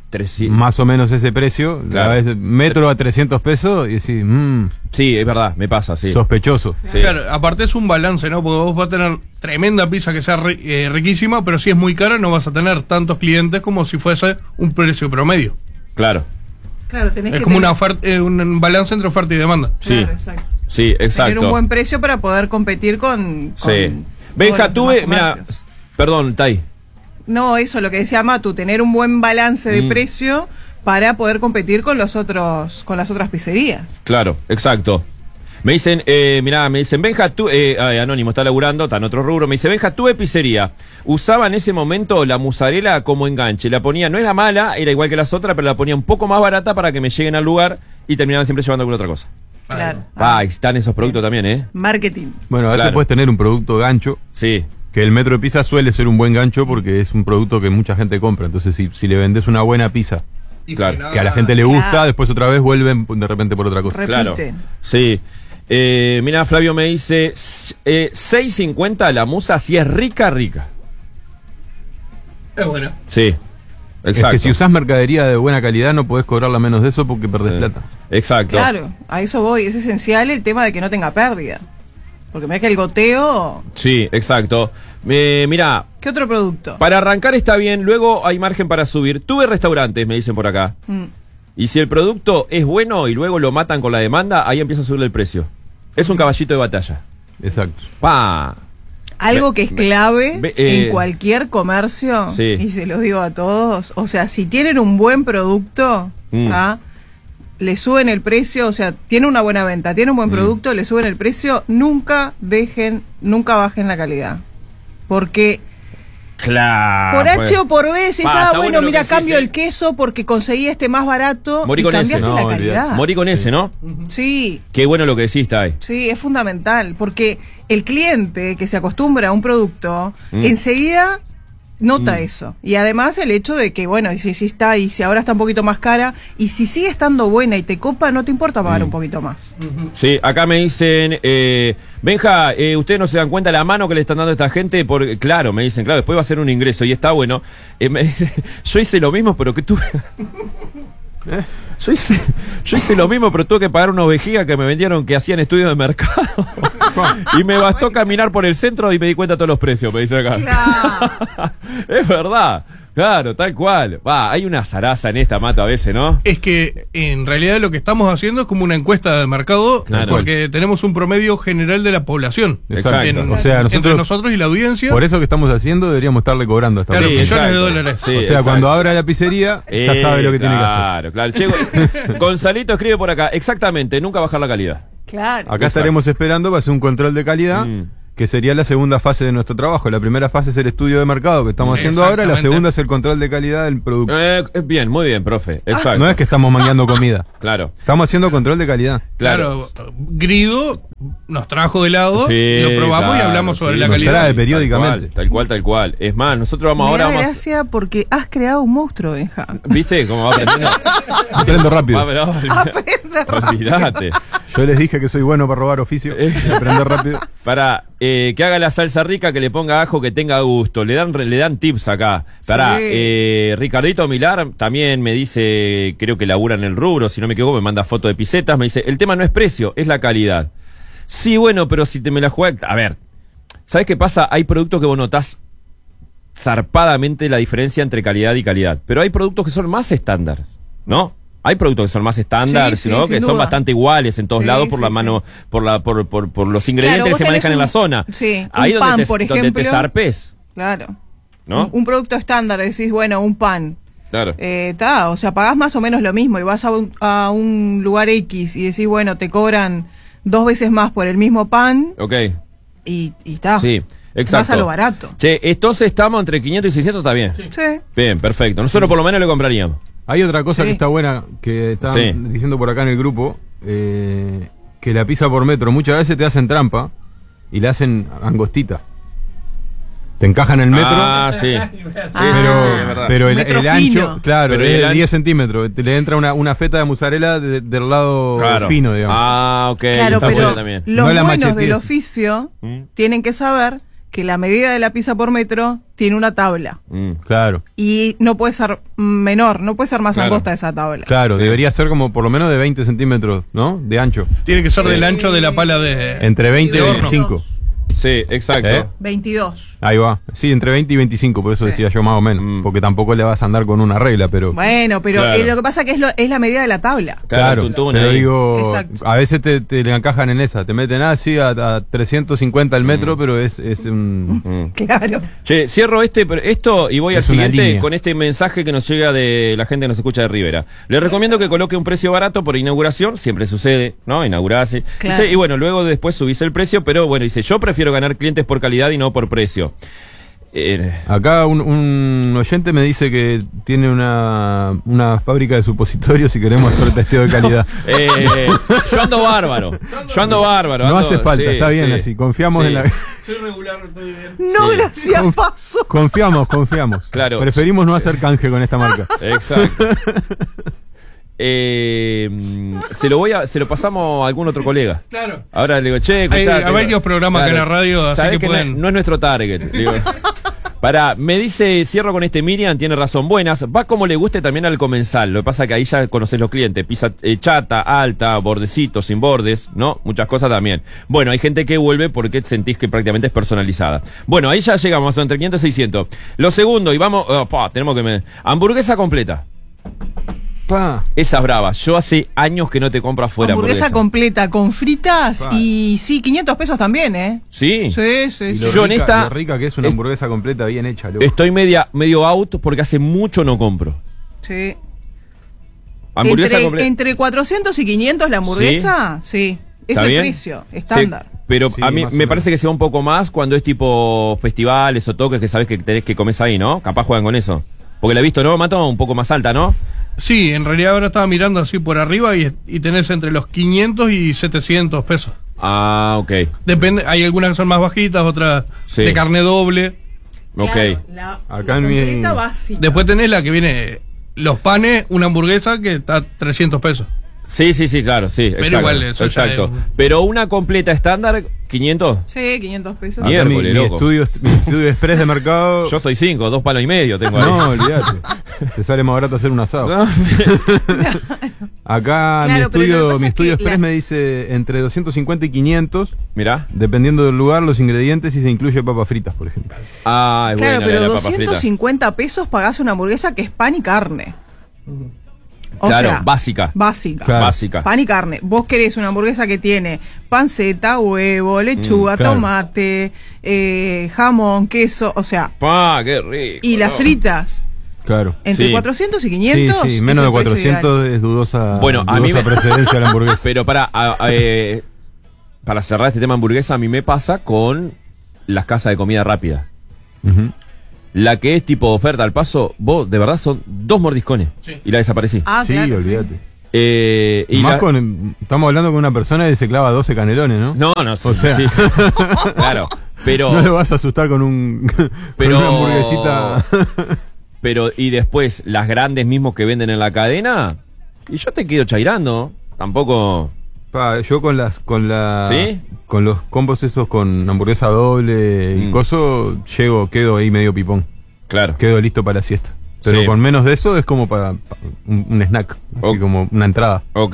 Speaker 1: Treci-
Speaker 3: más o menos ese precio,
Speaker 1: Claro.
Speaker 3: a veces metro a trescientos pesos y decís, mmm,
Speaker 1: Sí, es verdad, me pasa, sí.
Speaker 3: sospechoso.
Speaker 1: Sí.
Speaker 4: Claro, aparte es un balance, ¿no? Porque vos vas a tener tremenda pizza que sea ri- eh, riquísima, pero si es muy cara no vas a tener tantos clientes como si fuese un precio promedio.
Speaker 1: Claro,
Speaker 5: Claro, tenés
Speaker 4: Es
Speaker 5: que
Speaker 4: como
Speaker 5: tener-
Speaker 4: una oferta, eh, un balance entre oferta y demanda.
Speaker 5: Claro,
Speaker 1: sí.
Speaker 5: exacto.
Speaker 1: sí, exacto.
Speaker 5: Tener un buen precio para poder competir con. con
Speaker 1: Sí.
Speaker 5: todos
Speaker 1: Benja,
Speaker 5: los
Speaker 1: tuve,
Speaker 5: demás
Speaker 1: mira,
Speaker 5: comercios.
Speaker 1: perdón, Tai.
Speaker 5: No, eso lo que decía Matu, tener un buen balance de
Speaker 1: Mm.
Speaker 5: precio para poder competir con los otros, con las otras pizzerías.
Speaker 1: Claro, exacto. Me dicen, eh, mirá, me dicen, Benja, tú, eh, ay, Anónimo está laburando, está en otro rubro. Me dice, Benja, tuve pizzería. Usaba en ese momento la mozzarella como enganche. La ponía, no era mala, era igual que las otras, pero la ponía un poco más barata para que me lleguen al lugar y terminaban siempre llevando alguna otra cosa.
Speaker 5: Claro.
Speaker 1: Ah, están esos productos también, ¿eh?
Speaker 5: Marketing.
Speaker 3: Bueno, a veces
Speaker 1: Claro.
Speaker 3: puedes tener un producto gancho,
Speaker 1: Sí,
Speaker 3: que el metro de pizza suele ser un buen gancho porque es un producto que mucha gente compra. Entonces, si, si le vendes una buena pizza
Speaker 4: Y
Speaker 1: Claro,
Speaker 4: nada-
Speaker 3: que a la gente le gusta,
Speaker 5: Claro.
Speaker 3: después otra vez vuelven de repente por otra cosa.
Speaker 5: Repiten.
Speaker 1: claro. Sí. Eh, mira, Flavio me dice, s- eh, seis cincuenta la musa si es rica, rica.
Speaker 4: Es buena.
Speaker 1: Sí,
Speaker 3: Es
Speaker 1: exacto.
Speaker 3: que si usás mercadería de buena calidad no podés cobrarla menos de eso porque perdés
Speaker 1: Sí.
Speaker 3: plata.
Speaker 1: Exacto.
Speaker 5: Claro, a eso voy. Es esencial el tema de que no tenga pérdida. Porque mira que el goteo.
Speaker 1: Sí, exacto. Eh, mira,
Speaker 5: ¿Qué otro producto?
Speaker 1: para arrancar está bien, luego hay margen para subir. Tuve restaurantes, me dicen por acá.
Speaker 5: Mm.
Speaker 1: Y si el producto es bueno y luego lo matan con la demanda, ahí empieza a subir el precio. Es un caballito de batalla.
Speaker 3: Exacto.
Speaker 1: Pa.
Speaker 5: Algo
Speaker 1: Ve-
Speaker 5: que es
Speaker 1: ve-
Speaker 5: clave
Speaker 1: ve- eh,
Speaker 5: en cualquier comercio,
Speaker 1: Sí.
Speaker 5: y se los digo a todos, o sea, si tienen un buen producto,
Speaker 1: Mm.
Speaker 5: ¿ah? le suben el precio, o sea, tiene una buena venta, tiene un buen
Speaker 1: Mm.
Speaker 5: producto, le suben el precio, nunca dejen, nunca bajen la calidad. Porque
Speaker 1: Claro.
Speaker 5: por H o por B decís,
Speaker 1: Pa,
Speaker 5: ah,
Speaker 1: está
Speaker 5: bueno,
Speaker 1: bueno lo
Speaker 5: mira,
Speaker 1: que
Speaker 5: cambio
Speaker 1: decís,
Speaker 5: el queso porque conseguí este más barato
Speaker 1: Morí
Speaker 5: y
Speaker 1: con ese.
Speaker 5: cambiaste
Speaker 3: No,
Speaker 5: la
Speaker 3: olvidate.
Speaker 5: calidad.
Speaker 1: Morí con ese, ¿no?
Speaker 5: Sí,
Speaker 1: Qué bueno lo que decís, Tai.
Speaker 5: sí, es fundamental, porque el cliente que se acostumbra a un producto,
Speaker 1: Mm.
Speaker 5: enseguida nota
Speaker 1: Mm.
Speaker 5: eso. Y además el hecho de que, bueno, y si, si está, y si ahora está un poquito más cara, y si sigue estando buena y te copa, no te importa pagar
Speaker 1: Mm.
Speaker 5: un poquito más.
Speaker 1: Sí, acá me dicen, eh, Benja, eh, ustedes no se dan cuenta la mano que le están dando a esta gente, porque, claro, me dicen, claro, después va a ser un ingreso y está bueno. Eh, me dice, yo hice lo mismo, pero que tuve... ¿Eh? Yo hice, yo hice lo mismo, pero tuve que pagar unos vejigas que me vendieron que hacían estudios de mercado. Y me bastó caminar por el centro y me di cuenta de todos los precios, me dice acá.
Speaker 5: Claro.
Speaker 1: Es verdad, claro, tal cual. Va, hay una zaraza en esta mata a veces, ¿no?
Speaker 4: Es que en realidad lo que estamos haciendo es como una encuesta de mercado,
Speaker 1: Claro.
Speaker 4: porque tenemos un promedio general de la población.
Speaker 3: Exacto.
Speaker 4: En-
Speaker 3: O sea,
Speaker 4: entre
Speaker 3: nosotros,
Speaker 4: nosotros y la audiencia.
Speaker 3: por eso que estamos haciendo, deberíamos estarle cobrando hasta
Speaker 4: Claro,
Speaker 3: ahora.
Speaker 4: millones de
Speaker 1: exacto.
Speaker 4: dólares.
Speaker 1: Sí,
Speaker 3: O sea,
Speaker 1: exacto.
Speaker 3: cuando abra la pizzería, ya
Speaker 1: Eh,
Speaker 3: sabe lo que tiene que hacer.
Speaker 1: Claro, claro. Che, Gonzalito escribe por acá, exactamente, nunca bajar la calidad.
Speaker 5: Claro.
Speaker 3: Acá
Speaker 1: Exacto.
Speaker 3: estaremos esperando para hacer un control de calidad,
Speaker 1: Mm.
Speaker 3: que sería la segunda fase de nuestro trabajo. La primera fase es el estudio de mercado que estamos haciendo ahora, la
Speaker 4: Exactamente.
Speaker 3: segunda es el control de calidad del producto.
Speaker 1: Eh, bien, muy bien, profe. Exacto.
Speaker 3: No es que estamos mangueando comida,
Speaker 1: Claro,
Speaker 3: estamos haciendo control de calidad.
Speaker 1: claro.
Speaker 4: Claro, Grido nos trajo helado,
Speaker 1: Sí,
Speaker 4: lo probamos y
Speaker 1: claro,
Speaker 4: hablamos sobre
Speaker 1: sí,
Speaker 4: la
Speaker 3: nos
Speaker 4: calidad.
Speaker 3: trae
Speaker 1: Tal
Speaker 3: periódicamente.
Speaker 1: cual, tal cual, tal cual. Es más, nosotros vamos
Speaker 5: Me
Speaker 1: ahora,
Speaker 5: da
Speaker 1: vamos.
Speaker 5: gracia porque has creado un monstruo, Benja.
Speaker 1: ¿Viste cómo va aprendiendo?
Speaker 3: Aprendo rápido.
Speaker 1: Va, pero- Olvídate.
Speaker 3: Yo les dije que soy bueno para robar oficio y aprender rápido.
Speaker 1: Para eh, que haga la salsa rica, que le ponga ajo, que tenga gusto. Le dan, le dan tips acá. Para
Speaker 5: Sí.
Speaker 1: eh, Ricardito Milar también me dice, creo que labura en el rubro, si no me equivoco, me manda foto de pisetas. Me dice, el tema no es precio, es la calidad. Sí, bueno, pero si te me la juegas. A ver, ¿sabes qué pasa? Hay productos que vos notás zarpadamente la diferencia entre calidad y calidad. Pero hay productos que son más estándar, ¿no? Hay productos que son más estándar,
Speaker 5: Sí, sí,
Speaker 1: ¿no?
Speaker 5: sin
Speaker 1: Que son
Speaker 5: duda.
Speaker 1: bastante iguales en todos
Speaker 5: Sí,
Speaker 1: lados por
Speaker 5: sí,
Speaker 1: la mano, por la, por, por, por los ingredientes
Speaker 5: Claro, vos
Speaker 1: que se
Speaker 5: tenés
Speaker 1: manejan en
Speaker 5: un-
Speaker 1: la zona.
Speaker 5: sí,
Speaker 1: Ahí
Speaker 5: un
Speaker 1: donde,
Speaker 5: pan,
Speaker 1: te,
Speaker 5: por
Speaker 1: donde te
Speaker 5: ejemplo.
Speaker 1: zarpes,
Speaker 5: Claro.
Speaker 1: ¿no?
Speaker 5: Un, un producto estándar, decís, bueno, un pan.
Speaker 1: Claro.
Speaker 5: Eh, ta, o sea, pagás más o menos lo mismo y vas a un, a un lugar X y decís, bueno, te cobran dos veces más por el mismo pan
Speaker 1: Ok.
Speaker 5: y está.
Speaker 1: Sí, exacto.
Speaker 5: Vas a lo barato.
Speaker 1: Che, entonces estamos entre quinientos y seiscientos, está bien.
Speaker 5: Sí.
Speaker 1: Bien, perfecto. Nosotros por lo menos lo compraríamos.
Speaker 3: Hay otra cosa
Speaker 5: Sí.
Speaker 3: que está buena, que están
Speaker 1: Sí.
Speaker 3: diciendo por acá en el grupo, eh, que la pizza por metro muchas veces te hacen trampa y la hacen angostita. Te encajan el metro,
Speaker 1: Ah, sí. Sí,
Speaker 5: Ah,
Speaker 1: sí,
Speaker 3: pero,
Speaker 1: sí, es verdad.
Speaker 3: pero el,
Speaker 5: Metro
Speaker 3: el ancho,
Speaker 5: fino.
Speaker 3: claro,
Speaker 1: Pero
Speaker 3: es
Speaker 1: el
Speaker 3: de
Speaker 1: ancho-
Speaker 3: diez centímetros. Te le entra una, una feta de mozzarella de- del lado
Speaker 1: Claro.
Speaker 3: fino, digamos.
Speaker 1: Ah, ok.
Speaker 5: Claro,
Speaker 1: está
Speaker 5: pero
Speaker 1: bueno también.
Speaker 5: los
Speaker 3: No la
Speaker 5: buenos
Speaker 3: machetees.
Speaker 5: del oficio
Speaker 1: Mm.
Speaker 5: tienen que saber que la medida de la pizza por metro tiene una tabla.
Speaker 1: Mm.
Speaker 3: Claro.
Speaker 5: Y no puede ser menor, no puede ser más
Speaker 1: Claro.
Speaker 5: angosta esa tabla.
Speaker 3: Claro,
Speaker 1: Sí.
Speaker 3: debería ser como por lo menos de veinte centímetros, ¿no? De ancho.
Speaker 4: Tiene que ser del ancho de la pala de.
Speaker 3: Entre veinte y
Speaker 4: de horno.
Speaker 3: veinticinco.
Speaker 1: Sí, exacto.
Speaker 3: ¿Eh?
Speaker 5: veintidós.
Speaker 3: Ahí va. Sí, entre veinte y veinticinco, por eso
Speaker 5: Sí.
Speaker 3: decía yo más o menos.
Speaker 1: Mm.
Speaker 3: Porque tampoco le vas a andar con una regla, pero...
Speaker 5: Bueno, pero
Speaker 1: Claro.
Speaker 5: eh, lo que pasa que es, lo, es la medida de la tabla.
Speaker 1: Claro,
Speaker 3: Claro,
Speaker 1: tuntún
Speaker 3: pero
Speaker 1: ahí.
Speaker 3: digo,
Speaker 5: Exacto.
Speaker 3: a veces te, te le encajan en esa, te meten así a, a trescientos cincuenta el metro, pero es, es un...
Speaker 1: Mm.
Speaker 5: Claro.
Speaker 1: Che, cierro este, pero esto y voy
Speaker 3: Es
Speaker 1: al
Speaker 3: una
Speaker 1: siguiente
Speaker 3: línea.
Speaker 1: con este mensaje que nos llega de la gente que nos escucha de Rivera. Le recomiendo que coloque un precio barato por inauguración, siempre sucede, ¿no? Inaugurarse.
Speaker 5: Claro.
Speaker 1: Dice, y bueno, luego después subís el precio, pero bueno, dice, yo prefiero ganar clientes por calidad y no por precio. Eh,
Speaker 3: Acá un, un oyente me dice que tiene una, una fábrica de supositorios y queremos hacer testeo de calidad.
Speaker 1: eh, yo ando bárbaro, yo ando bárbaro.
Speaker 3: No
Speaker 1: ando-
Speaker 3: hace falta,
Speaker 1: sí,
Speaker 3: está bien
Speaker 1: sí.
Speaker 3: así, confiamos
Speaker 1: Sí.
Speaker 3: en la...
Speaker 4: Soy regular, estoy bien.
Speaker 5: No,
Speaker 1: Sí.
Speaker 5: gracias,
Speaker 3: Conf-
Speaker 5: paso.
Speaker 3: Confiamos, confiamos.
Speaker 1: Claro.
Speaker 3: Preferimos no hacer canje con esta marca.
Speaker 1: Exacto. Eh, mm, se lo voy a, se lo pasamos a algún otro colega.
Speaker 4: Claro.
Speaker 1: Ahora le digo, che,
Speaker 4: Hay-
Speaker 1: escuchá,
Speaker 4: hay
Speaker 1: tengo-
Speaker 4: varios programas acá en la radio, así
Speaker 1: sabés
Speaker 4: que
Speaker 1: no es-
Speaker 4: pueden-
Speaker 1: no, es nuestro target. Digo. Pará, me dice, cierro con este Miriam, tiene razón, buenas, va como le guste también al comensal, lo que pasa que ahí ya conoces los clientes, pizza eh, chata, alta, bordecito, sin bordes, ¿no? Muchas cosas también. Bueno, hay gente que vuelve porque sentís que prácticamente es personalizada. Bueno, ahí ya llegamos a entre quinientos y seiscientos. Lo segundo, y vamos, oh, pa, tenemos que... Me... Hamburguesa completa.
Speaker 3: Pa.
Speaker 1: Esa es brava. Yo hace años que no te compro afuera.
Speaker 5: Hamburguesa
Speaker 1: hamburguesa.
Speaker 5: completa con fritas
Speaker 3: Pa.
Speaker 5: y sí, quinientos pesos también, ¿eh?
Speaker 1: Sí.
Speaker 5: Sí, sí,
Speaker 3: Y
Speaker 5: sí.
Speaker 3: lo,
Speaker 1: Yo en
Speaker 3: rica,
Speaker 1: esta-
Speaker 3: lo rica que es una
Speaker 1: es-
Speaker 3: hamburguesa completa bien hecha, loco.
Speaker 1: Estoy media, medio out porque hace mucho no compro.
Speaker 5: Sí.
Speaker 1: Hamburguesa
Speaker 5: entre,
Speaker 1: completa.
Speaker 5: entre cuatrocientos y quinientos la hamburguesa, sí. Es
Speaker 1: ¿Está
Speaker 5: el
Speaker 1: bien?
Speaker 5: precio, estándar.
Speaker 1: Sí, pero
Speaker 3: Sí,
Speaker 1: a mí
Speaker 3: más o
Speaker 1: me
Speaker 3: menos.
Speaker 1: parece que se va un poco más cuando es tipo festivales o toques que sabes que tenés que comes ahí, ¿no? Capaz juegan con eso. Porque la he visto, ¿no, Mato? Un poco más alta, ¿no?
Speaker 4: Sí, en realidad ahora estaba mirando así por arriba y, y tenés entre los quinientos y setecientos pesos.
Speaker 1: Ah, ok.
Speaker 4: Depende, hay algunas que son más bajitas, otras
Speaker 1: Sí.
Speaker 4: de carne doble.
Speaker 1: Ok.
Speaker 5: Claro, la,
Speaker 3: Acá
Speaker 5: la
Speaker 3: en mi-
Speaker 5: completa básica.
Speaker 4: Después tenés la que viene los panes, una hamburguesa que está a trescientos pesos.
Speaker 1: Sí, sí, sí, claro, sí.
Speaker 4: Pero
Speaker 1: exacto,
Speaker 4: igual, eso ya
Speaker 1: exacto.
Speaker 4: es-
Speaker 1: Pero una completa estándar, quinientos.
Speaker 5: Sí, quinientos pesos.
Speaker 3: Acá mi,
Speaker 1: Miércoles,
Speaker 3: mi
Speaker 1: loco.
Speaker 3: estudio, mi estudio express de mercado...
Speaker 1: Yo soy cinco, dos palos y medio tengo ahí.
Speaker 3: No, olvídate. Te sale más barato hacer un asado.
Speaker 1: No.
Speaker 3: Acá
Speaker 5: Claro,
Speaker 3: mi
Speaker 5: pero lo que
Speaker 3: estudio,
Speaker 5: pasa
Speaker 3: mi
Speaker 5: es
Speaker 3: estudio
Speaker 5: que
Speaker 3: express
Speaker 5: la-
Speaker 3: me dice entre doscientos cincuenta y quinientos,
Speaker 1: Mirá.
Speaker 3: dependiendo del lugar, los ingredientes y se incluye papas fritas, por ejemplo.
Speaker 1: Ah, es
Speaker 5: Claro,
Speaker 1: buena
Speaker 5: pero
Speaker 1: la de la papa
Speaker 5: doscientos
Speaker 1: frita.
Speaker 5: cincuenta pesos pagás una hamburguesa que es pan y carne. O
Speaker 1: Claro,
Speaker 5: sea,
Speaker 1: básica.
Speaker 5: Básica.
Speaker 3: Claro.
Speaker 1: Básica.
Speaker 5: Pan y carne. Vos querés una hamburguesa que tiene panceta, huevo, lechuga,
Speaker 3: Mm, claro.
Speaker 5: tomate, eh, jamón, queso, o sea,
Speaker 1: Pa, qué rico.
Speaker 5: y las
Speaker 1: ¿no?
Speaker 5: fritas.
Speaker 3: Claro.
Speaker 5: Entre
Speaker 1: Sí.
Speaker 5: cuatrocientos y
Speaker 3: Sí,
Speaker 5: quinientos.
Speaker 3: sí,
Speaker 5: es
Speaker 3: menos
Speaker 5: el
Speaker 3: de
Speaker 5: precio ideal.
Speaker 3: cuatrocientos es dudosa,
Speaker 1: Bueno, a mí
Speaker 3: dudosa
Speaker 1: me-
Speaker 3: precedencia de la hamburguesa.
Speaker 1: Pero para, a- a- eh, para cerrar este tema hamburguesa, a mí me pasa con las casas de comida rápida.
Speaker 3: Ujú.
Speaker 1: La que es tipo oferta al paso, vos de verdad son dos mordiscones
Speaker 4: Sí.
Speaker 1: y la desaparecí.
Speaker 5: Ah,
Speaker 3: sí,
Speaker 5: claro,
Speaker 3: olvídate.
Speaker 1: Eh, y
Speaker 3: Más
Speaker 1: la-
Speaker 3: con, estamos hablando con una persona que se clava doce canelones, ¿no?
Speaker 1: No, no, sí,
Speaker 3: O sea.
Speaker 1: sí. Claro, pero...
Speaker 3: No lo vas a asustar con un con
Speaker 1: Pero-
Speaker 3: una hamburguesita.
Speaker 1: Pero, y después, las grandes mismos que venden en la cadena, y yo te quedo chairando, tampoco...
Speaker 3: Pa, yo con las con la
Speaker 1: ¿Sí?
Speaker 3: con los combos esos con hamburguesa doble y
Speaker 1: Mm.
Speaker 3: coso, llego, quedo ahí medio pipón.
Speaker 1: Claro.
Speaker 3: Quedo listo para la siesta. Pero
Speaker 1: Sí.
Speaker 3: con menos de eso es como para, para un, un snack, así
Speaker 1: Ok.
Speaker 3: como una entrada.
Speaker 1: Ok.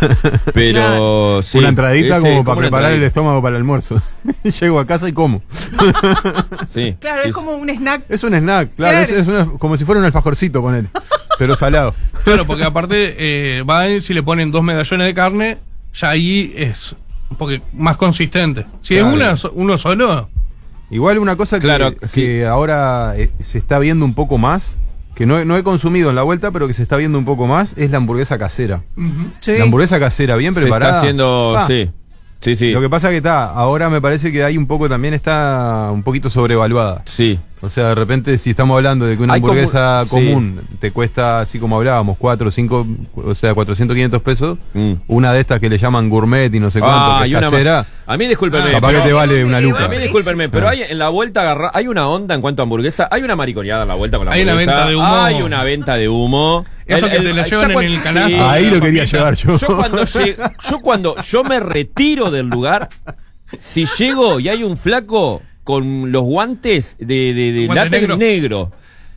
Speaker 1: Pero sí.
Speaker 3: una entradita
Speaker 1: ese,
Speaker 3: como para
Speaker 1: una
Speaker 3: preparar el
Speaker 1: entradita.
Speaker 3: estómago para el almuerzo. Llego a casa y como.
Speaker 1: Sí.
Speaker 5: Claro,
Speaker 1: sí,
Speaker 5: es como un snack.
Speaker 3: Es un snack, claro,
Speaker 5: Claro.
Speaker 3: Es, es una- como si fuera un alfajorcito, ponele. Pero salado.
Speaker 4: Claro, porque aparte eh, va si le ponen dos medallones de carne, ya ahí es un poco más consistente. Si
Speaker 3: Claro.
Speaker 4: es una, so- uno solo,
Speaker 3: Igual una cosa que,
Speaker 1: Claro,
Speaker 3: que
Speaker 1: sí.
Speaker 3: ahora eh, se está viendo un poco más, que no, he- no he consumido en la vuelta, pero que se está viendo un poco más, es la hamburguesa casera.
Speaker 5: Sí.
Speaker 3: La hamburguesa casera, bien
Speaker 1: Se
Speaker 3: preparada.
Speaker 1: está haciendo...
Speaker 3: Ah,
Speaker 1: Sí. Sí, sí.
Speaker 3: Lo que pasa que está, ahora me parece que hay un poco, también está un poquito sobrevaluada.
Speaker 1: Sí.
Speaker 3: O sea, de repente si estamos hablando de que una
Speaker 1: Hay como-
Speaker 3: hamburguesa
Speaker 1: sí.
Speaker 3: común te cuesta, así como hablábamos, cuatro, cinco, o sea, cuatrocientos, quinientos pesos,
Speaker 1: Mm.
Speaker 3: una de estas que le llaman gourmet y no sé cuánto,
Speaker 1: Ah,
Speaker 3: que
Speaker 1: y
Speaker 3: es
Speaker 1: una
Speaker 3: casera,
Speaker 1: ma- A mí discúlpenme.
Speaker 3: capaz
Speaker 1: pero-
Speaker 3: que te vale una
Speaker 5: A
Speaker 3: luca.
Speaker 1: A mí discúlpenme, pero hay en la vuelta agarra, hay una onda en cuanto a hamburguesa, hay una mariconeada en la vuelta con la
Speaker 4: Hay una
Speaker 1: hamburguesa.
Speaker 4: venta de humo.
Speaker 1: Hay una venta de humo.
Speaker 4: Eso que te la
Speaker 1: ya
Speaker 4: llevan en
Speaker 1: cuan-
Speaker 4: el canasto.
Speaker 3: Ahí
Speaker 4: la
Speaker 3: lo quería
Speaker 4: papita.
Speaker 3: llevar yo.
Speaker 1: Yo cuando, lleg- yo cuando yo me retiro del lugar, si llego y hay un flaco con los guantes de, de, de
Speaker 4: Guante
Speaker 1: látex
Speaker 4: negro.
Speaker 1: negro.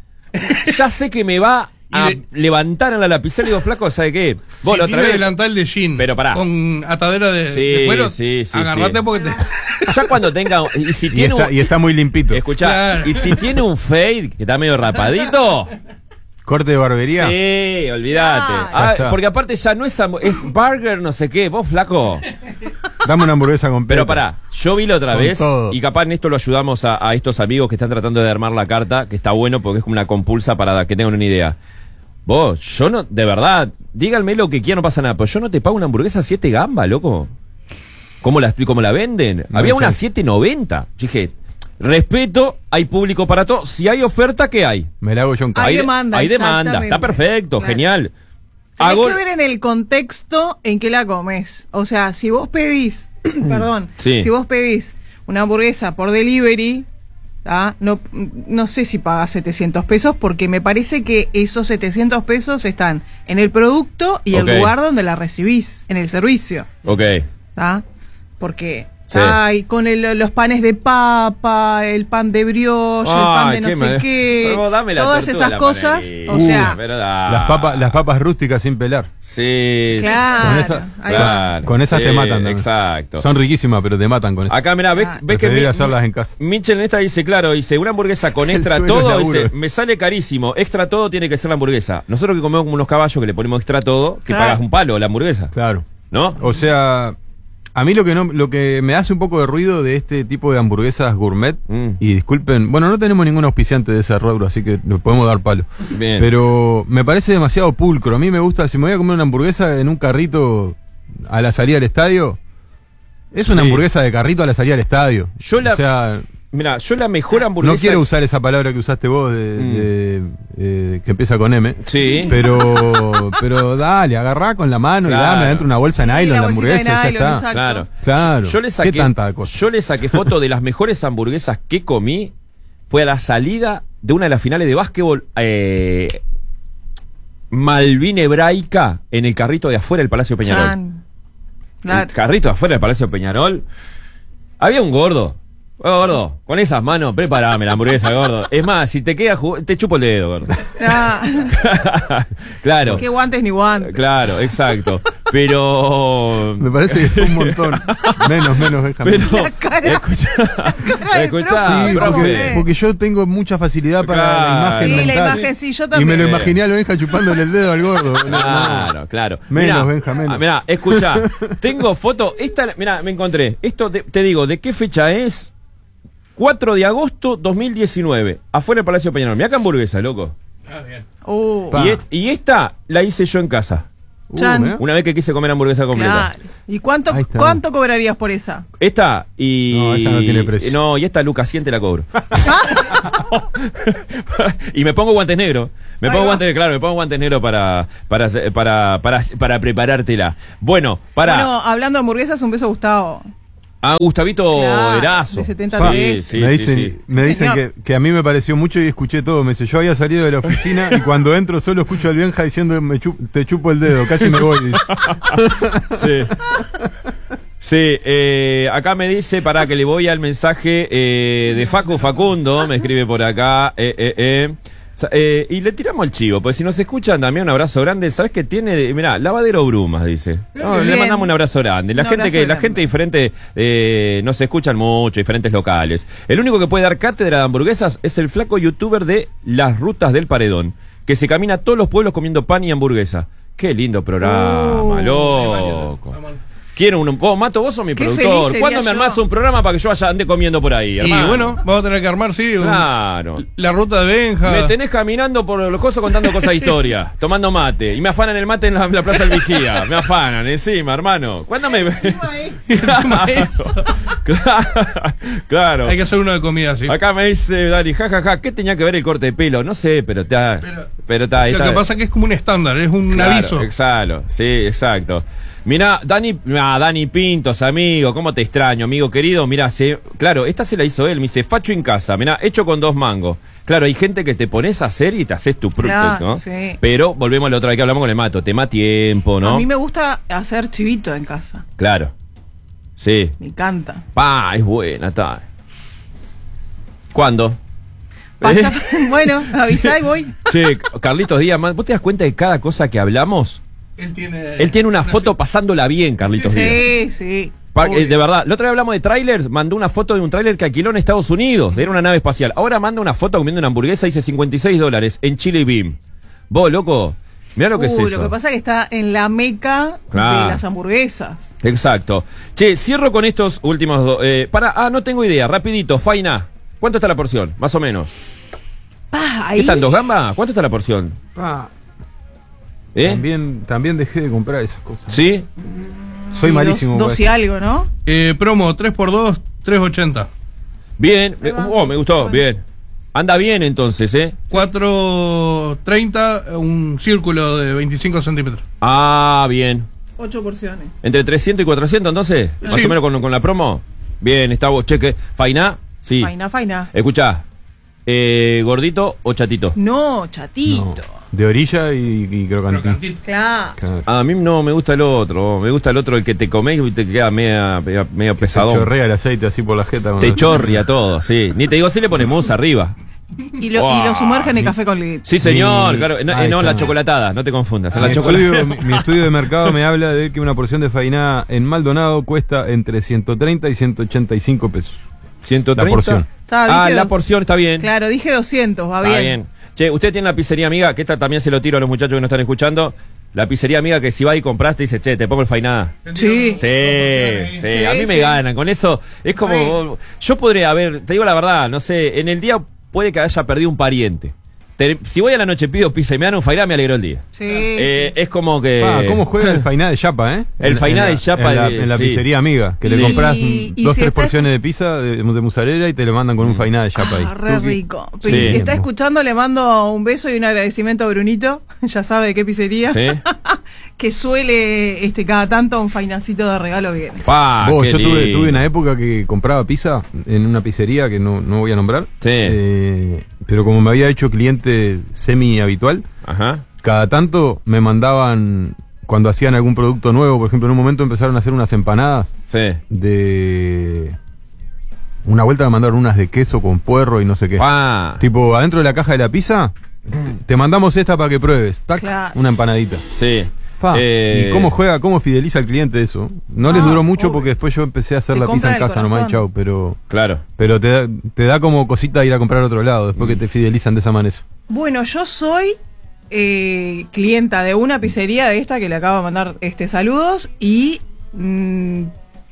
Speaker 1: Ya sé que me va a
Speaker 4: Y de-
Speaker 1: levantar en la lapicera y digo, flaco, ¿sabe qué? Vos
Speaker 4: Si
Speaker 1: la
Speaker 4: tiene
Speaker 1: otra vez.
Speaker 4: delantal de jean.
Speaker 1: Pero pará.
Speaker 4: Con atadera de,
Speaker 1: Sí,
Speaker 4: de cuero.
Speaker 1: sí, sí,
Speaker 4: agarrate
Speaker 1: sí.
Speaker 4: porque te...
Speaker 1: Ya cuando tenga. Y si
Speaker 3: Y
Speaker 1: tiene
Speaker 3: está,
Speaker 1: un.
Speaker 3: y está muy limpito.
Speaker 1: Escuchá,
Speaker 4: Claro.
Speaker 1: y si tiene un fade que está medio rapadito.
Speaker 3: Corte de barbería.
Speaker 1: Sí, olvídate.
Speaker 5: Ah,
Speaker 3: Ya
Speaker 1: Ah,
Speaker 3: está.
Speaker 1: porque aparte ya no es, hambu- es burger, no sé qué. Vos, flaco.
Speaker 3: Dame una hamburguesa completa.
Speaker 1: Pero pará, yo vi la otra
Speaker 3: Con
Speaker 1: vez
Speaker 3: todo.
Speaker 1: y capaz en esto lo ayudamos a, a estos amigos que están tratando de armar la carta, que está bueno porque es como una compulsa para que tengan una idea. Vos, yo no, de verdad, díganme lo que quieran, no pasa nada, pero yo no te pago una hamburguesa siete gambas, loco. ¿Cómo la, cómo la venden?
Speaker 3: No
Speaker 1: Había
Speaker 3: hay
Speaker 1: una
Speaker 3: chance.
Speaker 1: siete noventa. Yo dije, respeto, hay público para todo. Si hay oferta, ¿qué hay?
Speaker 3: Me la hago yo en casa.
Speaker 5: Hay
Speaker 1: de-
Speaker 5: demanda,
Speaker 1: Hay demanda, está
Speaker 5: exactamente.
Speaker 1: perfecto,
Speaker 5: Claro.
Speaker 1: genial.
Speaker 5: Tenés
Speaker 1: Hago-
Speaker 5: que ver en el contexto en que la comes. O sea, si vos pedís, perdón,
Speaker 1: Sí.
Speaker 5: si vos pedís una hamburguesa por delivery, ¿tá? no, no sé si pagás setecientos pesos porque me parece que esos setecientos pesos están en el producto y
Speaker 1: Ok.
Speaker 5: el lugar donde la recibís, en el servicio.
Speaker 1: Ok.
Speaker 5: ¿Tá? Porque
Speaker 1: Sí.
Speaker 5: hay con el- los panes de papa, el pan de brioche, el pan
Speaker 1: Ay,
Speaker 5: de no
Speaker 1: qué
Speaker 5: sé
Speaker 1: me-
Speaker 5: qué,
Speaker 1: Pero dame la
Speaker 5: todas
Speaker 1: tortuga,
Speaker 5: esas
Speaker 1: la
Speaker 5: cosas,
Speaker 1: panelita.
Speaker 5: o sea,
Speaker 3: Uh,
Speaker 1: Pero da-
Speaker 3: Las papas, las papas rústicas sin pelar.
Speaker 1: Sí.
Speaker 5: claro,
Speaker 3: Con esa-
Speaker 5: ahí va.
Speaker 1: Claro,
Speaker 3: Con esas
Speaker 1: sí,
Speaker 3: te matan también.
Speaker 1: Exacto.
Speaker 3: Son riquísimas, pero te matan con eso.
Speaker 1: Acá, mirá, ves,
Speaker 5: Ah.
Speaker 1: ves que
Speaker 3: Preferiría
Speaker 1: Mi-
Speaker 3: hacerlas en casa.
Speaker 1: Mitchell en esta dice, claro, dice, una hamburguesa con
Speaker 3: El
Speaker 1: extra
Speaker 3: suelo
Speaker 1: todo,
Speaker 3: es laburo.
Speaker 1: dice, me sale carísimo, extra todo tiene que ser la hamburguesa. Nosotros que comemos como unos caballos que le ponemos extra todo, que
Speaker 5: Claro.
Speaker 1: pagas un palo la hamburguesa,
Speaker 3: Claro.
Speaker 1: ¿no?
Speaker 3: O sea, a mí lo que no, lo que me hace un poco de ruido de este tipo de hamburguesas gourmet,
Speaker 1: Mm.
Speaker 3: y disculpen, bueno, no tenemos ningún auspiciante de ese rubro, así que le podemos dar palo.
Speaker 1: Bien.
Speaker 3: Pero me parece demasiado pulcro. A mí me gusta, si me voy a comer una hamburguesa en un carrito a la salida del estadio, es una
Speaker 1: Sí.
Speaker 3: hamburguesa de carrito a la salida del estadio.
Speaker 1: Yo la-
Speaker 3: O sea,
Speaker 1: Mira, yo la mejor hamburguesa...
Speaker 3: no quiero usar esa palabra que usaste vos de,
Speaker 1: Mm.
Speaker 3: de- eh, que empieza con M.
Speaker 1: Sí.
Speaker 3: Pero, pero dale, agarrá con la mano
Speaker 1: Claro.
Speaker 3: y dame adentro una bolsa de
Speaker 5: Sí,
Speaker 3: nylon
Speaker 5: la
Speaker 3: la
Speaker 5: bolsita de
Speaker 3: hamburguesa, ya
Speaker 5: nylon,
Speaker 3: está.
Speaker 5: exacto.
Speaker 1: Claro.
Speaker 3: Claro.
Speaker 1: Yo le saqué,
Speaker 3: ¿Qué tanta cosa?
Speaker 1: Yo le saqué foto de las mejores hamburguesas que comí. Fue a la salida de una de las finales de básquetbol eh, Malvin Hebraica en el carrito de afuera del Palacio Peñarol.
Speaker 5: Chan. Claro.
Speaker 1: El carrito de afuera del Palacio Peñarol. Había un gordo. Oh, gordo, con esas manos, prepárame la hamburguesa, gordo. Es más, si te queda, jug- te chupo el dedo, gordo.
Speaker 5: Ah,
Speaker 1: Claro.
Speaker 5: qué guantes ni guantes.
Speaker 1: Claro, exacto. Pero.
Speaker 3: Me parece que fue un montón. Menos, menos, déjame.
Speaker 1: Pero.
Speaker 5: La cara-
Speaker 1: Escucha.
Speaker 5: cara del
Speaker 1: Escucha,
Speaker 5: profe,
Speaker 3: Sí,
Speaker 5: ¿cómo
Speaker 3: porque,
Speaker 5: es?
Speaker 3: porque yo tengo mucha facilidad para
Speaker 1: Claro.
Speaker 3: la imagen
Speaker 5: Sí, la
Speaker 3: mental.
Speaker 5: imagen, sí, yo
Speaker 3: Y
Speaker 5: también.
Speaker 3: me lo
Speaker 1: Sí.
Speaker 3: imaginé a la Benja chupándole el dedo al gordo. No, no.
Speaker 1: Claro, claro.
Speaker 3: Menos,
Speaker 1: Mirá,
Speaker 3: Benja, menos.
Speaker 1: ah, mirá, escucha, tengo foto. Esta, mirá, me encontré. Esto te, te digo, ¿de qué fecha es? cuatro de agosto dos mil diecinueve. Afuera del Palacio Peñarol. Mirá qué hamburguesa, loco.
Speaker 4: Ah, bien.
Speaker 5: Uh,
Speaker 3: Pa.
Speaker 1: Y, et- y esta la hice yo en casa.
Speaker 3: Uh,
Speaker 5: Chan.
Speaker 3: mirá.
Speaker 1: Una vez que quise comer hamburguesa completa.
Speaker 5: claro. ¿Y cuánto,
Speaker 3: Ahí está.
Speaker 5: cuánto cobrarías por esa?
Speaker 1: Esta y.
Speaker 3: No, esa no tiene precio.
Speaker 1: No, y esta Lucas cien te la cobro. Y me pongo guantes negros. Me
Speaker 5: Ahí
Speaker 1: pongo
Speaker 5: va.
Speaker 1: guantes, claro, me pongo guantes negros para, para, para, para, para preparártela. Bueno, para.
Speaker 5: Bueno, hablando de hamburguesas, un beso a Gustavo.
Speaker 1: Ah, Gustavito
Speaker 5: Claro,
Speaker 1: Erazo.
Speaker 5: de setenta
Speaker 1: sí,
Speaker 5: veces.
Speaker 1: sí,
Speaker 3: me
Speaker 1: sí,
Speaker 3: dicen,
Speaker 1: sí.
Speaker 3: me
Speaker 5: Sí,
Speaker 3: dicen
Speaker 5: señor.
Speaker 3: que, que a mí me pareció mucho y escuché todo. Me dice, yo había salido de la oficina y cuando entro solo escucho al Benja diciendo me chup- te chupo el dedo, casi me voy. dice.
Speaker 1: Sí. Sí, eh, acá me dice para que le voy al mensaje eh, de Facu Facundo, me escribe por acá, eh, eh, eh. Sa- eh, y le tiramos el chivo, pues si nos escuchan también un abrazo grande, ¿sabes qué tiene? Mirá, Lavadero Brumas, dice. No, le
Speaker 5: Bien.
Speaker 1: mandamos un abrazo grande. La
Speaker 5: Un
Speaker 1: gente
Speaker 5: abrazo
Speaker 1: que, la
Speaker 5: grande.
Speaker 1: gente diferente eh, nos escuchan mucho, diferentes locales. El único que puede dar cátedra de hamburguesas es el flaco youtuber de Las Rutas del Paredón, que se camina a todos los pueblos comiendo pan y hamburguesa. Qué lindo programa,
Speaker 5: Uh,
Speaker 1: loco. Quiero un... Vos, Mato, vos sos mi
Speaker 5: Qué feliz
Speaker 1: productor.
Speaker 5: sería
Speaker 1: ¿Cuándo me
Speaker 5: yo?
Speaker 1: armás un programa para que yo vaya ande comiendo por ahí,
Speaker 4: Y
Speaker 1: hermano?
Speaker 4: bueno, vamos a tener que armar, sí. un-
Speaker 1: Claro.
Speaker 4: La ruta de Benja.
Speaker 1: Me tenés caminando por los cosas contando cosas de historia, tomando mate. Y me afanan el mate en la, la Plaza del Vigía. Me afanan encima, hermano. ¿Cuándo me
Speaker 4: Encima eso.
Speaker 1: Claro. Claro.
Speaker 4: Hay que hacer uno de comida, sí.
Speaker 1: Acá me dice Dani, jajaja, ja, ja, ¿qué tenía que ver el corte de pelo? No sé, pero está.
Speaker 4: Pero-
Speaker 1: Pero está.
Speaker 4: Lo
Speaker 1: está-
Speaker 4: que pasa es que es como un estándar, es un
Speaker 1: Claro,
Speaker 4: aviso.
Speaker 1: Exacto, sí, exacto. Mirá, Dani, ah, Dani Pintos, amigo, ¿cómo te extraño, amigo querido? Mirá, se, claro, esta se la hizo él, me dice, facho en casa, mirá, hecho con dos mangos. Claro, hay gente que te pones a hacer y te haces tu producto,
Speaker 5: Claro,
Speaker 1: ¿no?
Speaker 5: sí.
Speaker 1: Pero volvemos a la otra vez que hablamos con el Mato, tema tiempo, ¿no?
Speaker 5: A mí me gusta hacer chivito en casa.
Speaker 1: Claro, sí.
Speaker 5: Me encanta.
Speaker 1: Pa, es buena, está. ¿Cuándo?
Speaker 5: Pasa- bueno, avisá y voy.
Speaker 1: Che, Carlitos Díaz, man, ¿vos te das cuenta de cada cosa que hablamos?
Speaker 4: Él tiene,
Speaker 1: Él tiene una foto pasándola bien, Carlitos Díaz.
Speaker 5: Sí, sí.
Speaker 1: Pa-
Speaker 5: Obvio.
Speaker 1: eh, de verdad, la otra vez hablamos de trailers, mandó una foto de un trailer que alquiló en Estados Unidos, era una nave espacial. Ahora manda una foto comiendo una hamburguesa y dice cincuenta y seis dólares en Chili Beam. Vos, loco, mirá lo que es
Speaker 5: Uh,
Speaker 1: eso.
Speaker 5: Lo que pasa es que está en la meca
Speaker 1: Claro.
Speaker 5: de las hamburguesas.
Speaker 1: Exacto. Che, cierro con estos últimos dos. Eh, para, ah, no tengo idea, rapidito, Faina. ¿Cuánto está la porción? Más o menos.
Speaker 5: Pa, ahí.
Speaker 1: ¿Qué están, dos gambas? ¿Cuánto está la porción?
Speaker 3: Ah,
Speaker 1: ¿Eh?
Speaker 3: también, también dejé de comprar esas cosas.
Speaker 1: ¿Sí?
Speaker 3: Soy
Speaker 5: Y
Speaker 3: malísimo.
Speaker 5: Dos,
Speaker 3: con
Speaker 5: dos y
Speaker 3: eso.
Speaker 5: algo, ¿no?
Speaker 4: eh, promo tres por dos, tres ochenta.
Speaker 1: Bien.
Speaker 5: Ahí va.
Speaker 1: Oh, me gustó,
Speaker 5: Bueno.
Speaker 1: bien. Anda bien entonces, ¿eh?
Speaker 4: cuatro treinta, un círculo de veinticinco centímetros.
Speaker 1: Ah, bien.
Speaker 5: Ocho porciones.
Speaker 1: ¿Entre trescientos y cuatrocientos entonces? Más
Speaker 4: Sí.
Speaker 1: o menos con, con la promo. Bien, está vos, cheque. ¿Faina? Sí.
Speaker 5: Faina, faina.
Speaker 1: Escuchá, eh, ¿gordito o chatito?
Speaker 5: No, chatito.
Speaker 3: No, de orilla y, y crocantín.
Speaker 4: Crocantito.
Speaker 5: Claro.
Speaker 3: Claro.
Speaker 1: A mí no me gusta el otro, me gusta el otro, el que te comés y te queda media, media, medio
Speaker 3: Se
Speaker 1: pesado.
Speaker 3: chorrea el aceite así por la jeta.
Speaker 1: Te
Speaker 3: cuando-
Speaker 1: chorria todo, sí. Ni te digo si le ponemos arriba.
Speaker 5: Y lo, y lo sumergen en café con leche.
Speaker 1: Sí, señor,
Speaker 3: Mi-
Speaker 1: claro. No,
Speaker 3: ahí
Speaker 1: no
Speaker 3: está.
Speaker 1: la chocolatada, no te confundas. en
Speaker 3: Mi
Speaker 1: la
Speaker 3: estudio,
Speaker 1: chocolate.
Speaker 3: mi, mi estudio de mercado me habla de que una porción de fainá en Maldonado cuesta entre ciento treinta y ciento ochenta y cinco pesos.
Speaker 1: ciento treinta.
Speaker 3: La porción.
Speaker 5: Está,
Speaker 1: Ah,
Speaker 5: dije
Speaker 1: la
Speaker 5: dos-
Speaker 1: porción está bien.
Speaker 5: Claro, dije doscientos, va
Speaker 1: Está
Speaker 5: bien.
Speaker 1: bien. Che, usted tiene la pizzería amiga, que esta también se lo tiro a los muchachos que nos están escuchando. La pizzería amiga que si va y compraste dice, che, te pongo el fainá.
Speaker 5: Sí.
Speaker 1: Sí, sí,
Speaker 5: Sí,
Speaker 1: a mí me
Speaker 5: sí.
Speaker 1: ganan. Con eso es como.
Speaker 5: Sí.
Speaker 1: Yo podría haber, te digo la verdad, no sé, en el día puede que haya perdido un pariente. Te- si voy a la noche pido pizza y me dan un fainá, me alegró el día.
Speaker 5: Sí,
Speaker 1: Eh, Es como que.
Speaker 3: Ah, ¿cómo juega el fainá de chapa, eh?
Speaker 1: El
Speaker 3: En-
Speaker 1: fainá
Speaker 3: en
Speaker 1: de
Speaker 3: la-
Speaker 1: chapa
Speaker 3: En la,
Speaker 1: de-
Speaker 3: en la
Speaker 1: sí.
Speaker 3: pizzería amiga, que
Speaker 1: Sí.
Speaker 3: le compras
Speaker 5: Y- y
Speaker 3: dos,
Speaker 5: si
Speaker 3: tres
Speaker 5: está-
Speaker 3: porciones de pizza de, de mozzarella y te le mandan con un fainá de chapa ahí.
Speaker 5: Ah, re
Speaker 3: Tuki.
Speaker 5: rico.
Speaker 1: Sí.
Speaker 5: Y si está escuchando, le mando un beso y un agradecimiento a Brunito, ya sabe de qué pizzería,
Speaker 1: Sí.
Speaker 5: que suele este cada tanto un fainacito de regalo viene.
Speaker 1: Pa,
Speaker 3: Vos,
Speaker 1: qué
Speaker 3: yo tuve,
Speaker 1: lindo.
Speaker 3: tuve una época que compraba pizza en una pizzería que no, no voy a nombrar.
Speaker 1: Sí.
Speaker 3: Eh, pero como me había hecho cliente semi habitual,
Speaker 1: Ajá.
Speaker 3: cada tanto me mandaban, cuando hacían algún producto nuevo, por ejemplo, en un momento empezaron a hacer unas empanadas
Speaker 1: Sí.
Speaker 3: de... Una vuelta me mandaron unas de queso con puerro y no sé qué.
Speaker 1: Pa.
Speaker 3: Tipo, adentro de la caja de la pizza, te mandamos esta para que pruebes. Tac,
Speaker 5: Claro.
Speaker 3: una empanadita.
Speaker 1: Sí.
Speaker 3: Pa.
Speaker 1: Eh,
Speaker 3: ¿Y cómo juega, cómo fideliza al cliente eso? No les
Speaker 5: Ah,
Speaker 3: duró mucho
Speaker 5: obvio.
Speaker 3: porque después yo empecé a hacer
Speaker 5: Te
Speaker 3: la pizza en
Speaker 5: compran el
Speaker 3: casa nomás y
Speaker 5: corazón.
Speaker 3: chau, pero...
Speaker 1: Claro.
Speaker 3: Pero te da, te da como cosita ir a comprar a otro lado después que te fidelizan de esa manera.
Speaker 5: Bueno, yo soy eh, clienta de una pizzería de esta que le acabo de mandar este saludos y mm,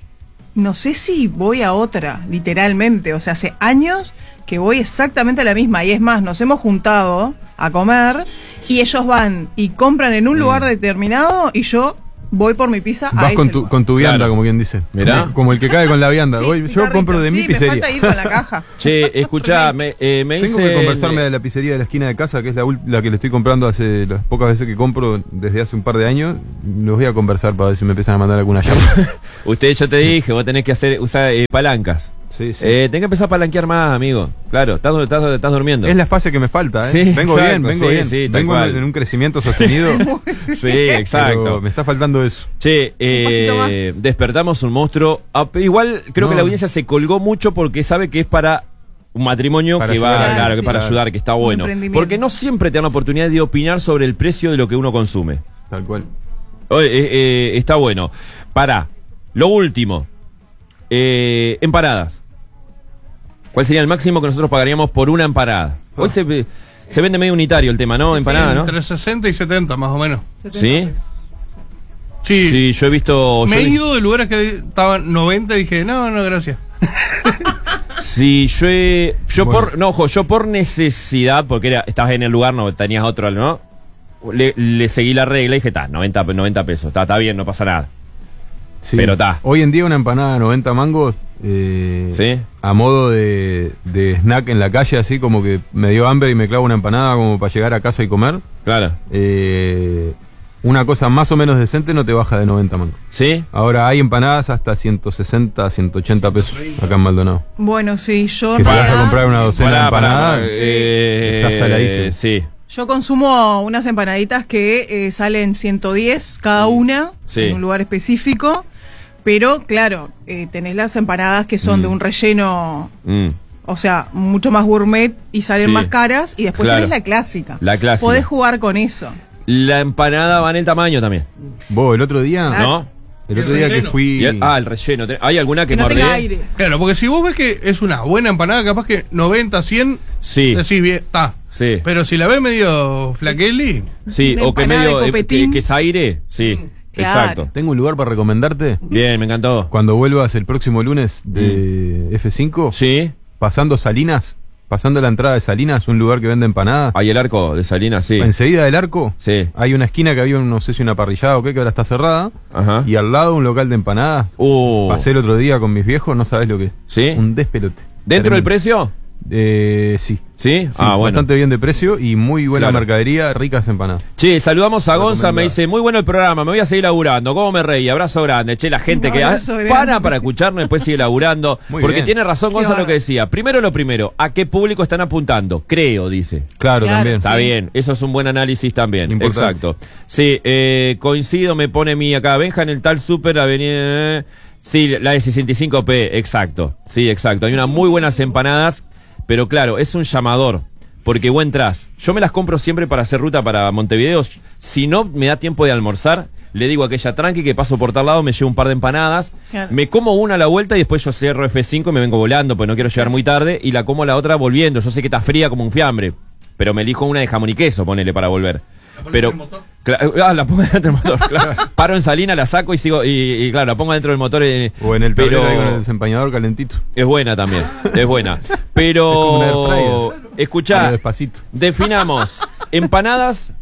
Speaker 5: no sé si voy a otra, literalmente. O sea, hace años que voy exactamente a la misma. Y es más, nos hemos juntado a comer y ellos van y compran en un lugar determinado y yo voy por mi pizza a
Speaker 3: Vas
Speaker 5: ese
Speaker 3: con tu,
Speaker 5: lugar.
Speaker 3: con tu vianda,
Speaker 1: Claro.
Speaker 3: como quien dice.
Speaker 1: Mirá.
Speaker 3: Como, como el que cae con la vianda.
Speaker 5: Sí,
Speaker 3: Voy-
Speaker 5: mi
Speaker 3: yo
Speaker 5: carrito.
Speaker 3: compro de mi
Speaker 5: Sí,
Speaker 3: pizzería.
Speaker 5: Me falta ir con la caja.
Speaker 1: Che, escuchá, me, eh, me
Speaker 3: Tengo
Speaker 1: dicen-
Speaker 3: que conversarme de la pizzería de la esquina de casa, que es la, ul- la que le estoy comprando hace las pocas veces que compro desde hace un par de años. Los voy a conversar para ver si me empiezan a mandar alguna llave.
Speaker 1: Usted, yo te dije, vos tenés que hacer, usar eh, palancas.
Speaker 3: Sí, sí.
Speaker 1: Eh, tenés que empezar a palanquear más, amigo. Claro, estás, estás, estás durmiendo.
Speaker 3: Es la fase que me falta, ¿eh?
Speaker 1: Sí,
Speaker 3: vengo
Speaker 1: exacto,
Speaker 3: bien, vengo
Speaker 1: sí,
Speaker 3: bien.
Speaker 1: sí, tal
Speaker 3: vengo
Speaker 1: cual.
Speaker 3: en, en un crecimiento sostenido.
Speaker 1: Sí, exacto.
Speaker 3: Pero me está faltando eso.
Speaker 1: Che, eh,
Speaker 5: pasito más.
Speaker 1: despertamos un monstruo. Ah, igual creo
Speaker 3: No.
Speaker 1: que la audiencia se colgó mucho porque sabe que es para un matrimonio
Speaker 3: Para
Speaker 1: que va,
Speaker 3: ayudar,
Speaker 1: claro, que
Speaker 5: sí.
Speaker 1: para
Speaker 3: Claro.
Speaker 1: ayudar, que está
Speaker 5: Un
Speaker 1: bueno.
Speaker 5: emprendimiento.
Speaker 1: Porque no siempre te dan la oportunidad de opinar sobre el precio de lo que uno consume.
Speaker 3: Tal cual.
Speaker 1: Oye, eh, eh, está bueno. Para, lo último. Eh, empanadas. ¿Cuál sería el máximo que nosotros pagaríamos por una empanada? Hoy se, ve- se vende medio unitario el tema, ¿no? Empanada, ¿no?
Speaker 4: Entre sesenta y setenta más o menos.
Speaker 1: ¿Sí?
Speaker 4: Sí.
Speaker 1: Sí, yo he visto...
Speaker 4: Me
Speaker 1: yo
Speaker 4: he
Speaker 1: vi-
Speaker 4: ido de lugares que estaban noventa y dije, no, no, gracias.
Speaker 1: Sí, yo he- yo
Speaker 3: Bueno.
Speaker 1: por, no, ojo, yo por necesidad, porque era, estabas en el lugar, no tenías otro, ¿no? Le, le seguí la regla y dije, está, noventa, noventa pesos, está, está bien, no pasa nada.
Speaker 3: Sí.
Speaker 1: Pero ta.
Speaker 3: Hoy en día una empanada de noventa mangos, eh,
Speaker 1: Sí.
Speaker 3: a modo de, de snack en la calle, así como que me dio hambre y me clavo una empanada como para llegar a casa y comer.
Speaker 1: Claro.
Speaker 3: eh, una cosa más o menos decente no te baja de noventa mangos.
Speaker 1: ¿Sí?
Speaker 3: Ahora hay empanadas hasta ciento sesenta, ciento ochenta pesos acá en Maldonado.
Speaker 5: Bueno, sí, yo
Speaker 3: Que
Speaker 5: en
Speaker 3: si vas a
Speaker 5: realidad-
Speaker 3: comprar una docena de
Speaker 1: Pará, pará,
Speaker 3: empanadas,
Speaker 1: pará, eh,
Speaker 3: estás saladísimo.
Speaker 1: Sí.
Speaker 5: Yo consumo unas empanaditas que eh, salen ciento diez cada una
Speaker 1: Sí.
Speaker 5: en un lugar específico, pero claro, eh, tenés las empanadas que son
Speaker 1: Mm.
Speaker 5: de un relleno
Speaker 1: Mm.
Speaker 5: o sea, mucho más gourmet y salen
Speaker 1: Sí.
Speaker 5: más caras. Y después
Speaker 1: Claro.
Speaker 5: tenés la clásica.
Speaker 1: La clásica.
Speaker 5: Podés jugar con eso.
Speaker 1: La empanada va en el tamaño también,
Speaker 3: Vos, el otro día,
Speaker 1: ¿no?
Speaker 3: el otro
Speaker 4: El
Speaker 3: día que
Speaker 4: relleno.
Speaker 3: fui...
Speaker 1: Y el- ah, el relleno. ¿Hay alguna que,
Speaker 5: Que no
Speaker 1: mordé?
Speaker 5: tenga aire.
Speaker 4: Claro, porque si vos ves que es una buena empanada, capaz que noventa, cien,
Speaker 1: Sí.
Speaker 4: decís bien, está.
Speaker 1: Sí.
Speaker 4: Pero si la ves medio flaqueli,
Speaker 1: Sí,
Speaker 5: Una
Speaker 1: o que
Speaker 5: empanada
Speaker 1: medio
Speaker 5: de
Speaker 1: eh, que,
Speaker 5: copetín.
Speaker 1: que es aire. Sí,
Speaker 5: Claro.
Speaker 1: exacto.
Speaker 3: Tengo un lugar para recomendarte.
Speaker 1: Bien, me encantó.
Speaker 3: Cuando vuelvas el próximo lunes de F cinco,
Speaker 1: Sí.
Speaker 3: pasando Salinas, pasando la entrada de Salinas, un lugar que vende empanadas.
Speaker 1: Hay el arco de Salinas, sí.
Speaker 3: Enseguida del arco,
Speaker 1: Sí.
Speaker 3: hay una esquina que había, no sé si una parrillada o qué, que ahora está cerrada.
Speaker 1: Ajá.
Speaker 3: Y al lado un local de empanadas.
Speaker 1: Uh.
Speaker 3: Pasé el otro día con mis viejos, no sabes lo que es.
Speaker 1: ¿Sí?
Speaker 3: Un despelote.
Speaker 1: ¿Dentro del
Speaker 3: Tremendo.
Speaker 1: precio?
Speaker 3: Eh, sí.
Speaker 1: ¿Sí?
Speaker 3: Sí,
Speaker 1: ah, bueno.
Speaker 3: bastante bien de precio y muy buena
Speaker 1: Claro.
Speaker 3: mercadería, ricas empanadas.
Speaker 1: Che, saludamos a Gonza,
Speaker 3: Recomendado.
Speaker 1: me dice, muy bueno el programa, me voy a seguir laburando. ¿Cómo me reí? Abrazo grande. Che, la gente
Speaker 5: Un
Speaker 1: que
Speaker 5: abrazo grande.
Speaker 1: para para escucharnos después sigue laburando.
Speaker 3: Muy
Speaker 1: porque
Speaker 3: bien.
Speaker 1: tiene razón
Speaker 5: Qué
Speaker 1: Gonza lo
Speaker 5: bárbaro.
Speaker 1: que decía. Primero lo primero, ¿a qué público están apuntando? Creo, dice.
Speaker 3: Claro,
Speaker 5: Claro,
Speaker 3: también.
Speaker 1: Está
Speaker 5: Sí.
Speaker 1: bien, eso es un buen análisis también.
Speaker 3: Importante.
Speaker 1: Exacto. Sí, eh, coincido, me pone mi acá, Benja en el tal super avenida. Sí, la de sesenta y cinco P, exacto. Sí, exacto. Hay unas muy buenas empanadas, pero claro, es un llamador. Porque vos entras. Yo me las compro siempre para hacer ruta para Montevideo. Si no me da tiempo de almorzar, le digo a aquella tranqui que paso por tal lado, me llevo un par de empanadas,
Speaker 5: Claro.
Speaker 1: me como una a la vuelta y después yo cierro F cinco y me vengo volando, pues no quiero llegar muy tarde, y la como la otra volviendo. Yo sé que está fría como un fiambre, pero me elijo una de jamón y queso, ponele, para volver.
Speaker 4: pones
Speaker 1: Pero,
Speaker 4: en el motor?
Speaker 1: Cla- ah, la pongo dentro del motor, claro. Paro en Salina, la saco y sigo, y, y claro, la pongo dentro del motor. eh,
Speaker 3: O en el
Speaker 1: pero
Speaker 3: tablero ahí con el desempañador calentito.
Speaker 1: es buena también, es buena. Pero,
Speaker 3: Es como un air fryer.
Speaker 1: escuchá,
Speaker 3: Pero despacito.
Speaker 1: definamos, empanadas,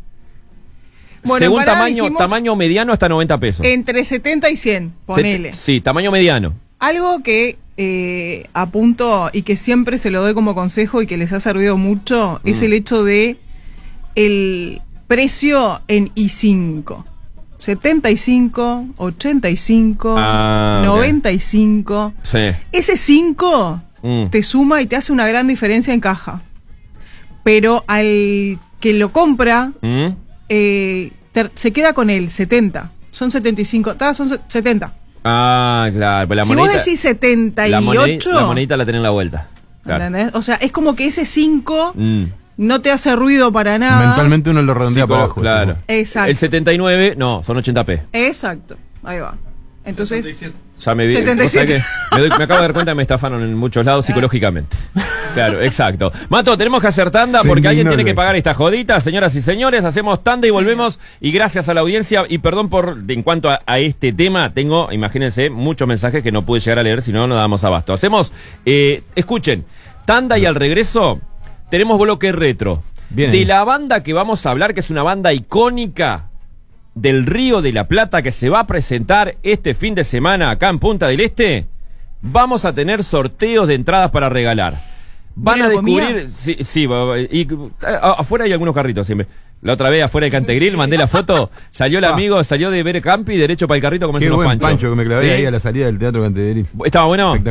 Speaker 5: Bueno,
Speaker 1: según
Speaker 5: empanada
Speaker 1: tamaño,
Speaker 5: dijimos-
Speaker 1: tamaño mediano hasta noventa pesos.
Speaker 5: Entre setenta y cien, ponele.
Speaker 1: Se- Sí, tamaño mediano.
Speaker 5: Algo que eh, apunto y que siempre se lo doy como consejo y que les ha servido mucho es
Speaker 1: Mm.
Speaker 5: el hecho de el precio en I cinco. setenta y cinco, ochenta y cinco,
Speaker 1: Ah, ok.
Speaker 5: noventa y cinco.
Speaker 1: Sí.
Speaker 5: Ese cinco
Speaker 1: Mm.
Speaker 5: te suma y te hace una gran diferencia en caja. Pero al que lo compra,
Speaker 1: ¿Mm?
Speaker 5: eh, te- se queda con el setenta. Son setenta y cinco. ta, Son se- setenta.
Speaker 1: Ah, claro. Pero la
Speaker 5: si
Speaker 1: monedita,
Speaker 5: vos decís setenta y
Speaker 1: la, monedi-
Speaker 5: ocho,
Speaker 1: la monedita la tenés en la vuelta. Claro.
Speaker 5: ¿entendés? O sea, es como que ese cinco
Speaker 1: Mm.
Speaker 5: no te hace ruido para nada.
Speaker 3: Mentalmente uno lo redondea
Speaker 1: Sí,
Speaker 3: para
Speaker 1: co-
Speaker 3: abajo.
Speaker 1: claro.
Speaker 3: eso.
Speaker 5: Exacto.
Speaker 1: El setenta y nueve, no, son ochenta P.
Speaker 5: Exacto. Ahí va. Entonces,
Speaker 4: setenta y siete.
Speaker 1: Ya me vi.
Speaker 5: setenta y
Speaker 1: ¿vos sabés
Speaker 5: siete.
Speaker 1: qué? Me, doy- me acabo de dar cuenta que me estafaron en muchos lados psicológicamente. Claro, exacto. Mato, tenemos que hacer tanda
Speaker 3: Se
Speaker 1: porque alguien
Speaker 3: indignó,
Speaker 1: tiene que
Speaker 3: Luis.
Speaker 1: pagar esta jodita. Señoras y señores, hacemos tanda y volvemos. Y gracias a la audiencia, y perdón por, en cuanto a, a este tema, tengo, imagínense, muchos mensajes que no pude llegar a leer, si no, no damos abasto. Hacemos, eh, escuchen, tanda y al regreso tenemos bloque retro.
Speaker 3: Bien
Speaker 1: De
Speaker 3: ahí.
Speaker 1: la banda que vamos a hablar, que es una banda icónica del Río de la Plata, que se va a presentar este fin de semana acá en Punta del Este, vamos a tener sorteos de entradas para regalar. Van
Speaker 5: ¿Viene
Speaker 1: a
Speaker 5: la comida?
Speaker 1: descubrir, sí, sí, va- va- y a- afuera hay algunos carritos siempre. La otra vez afuera de Cantegril mandé la foto, salió el
Speaker 3: Ah.
Speaker 1: amigo, salió de ver Campi, derecho para el carrito a comerse
Speaker 3: Qué
Speaker 1: unos
Speaker 3: buen
Speaker 1: panchos.
Speaker 3: pancho que me clavé
Speaker 1: ¿Sí?
Speaker 3: ahí a la salida del Teatro Cantegril.
Speaker 1: ¿Estaba bueno?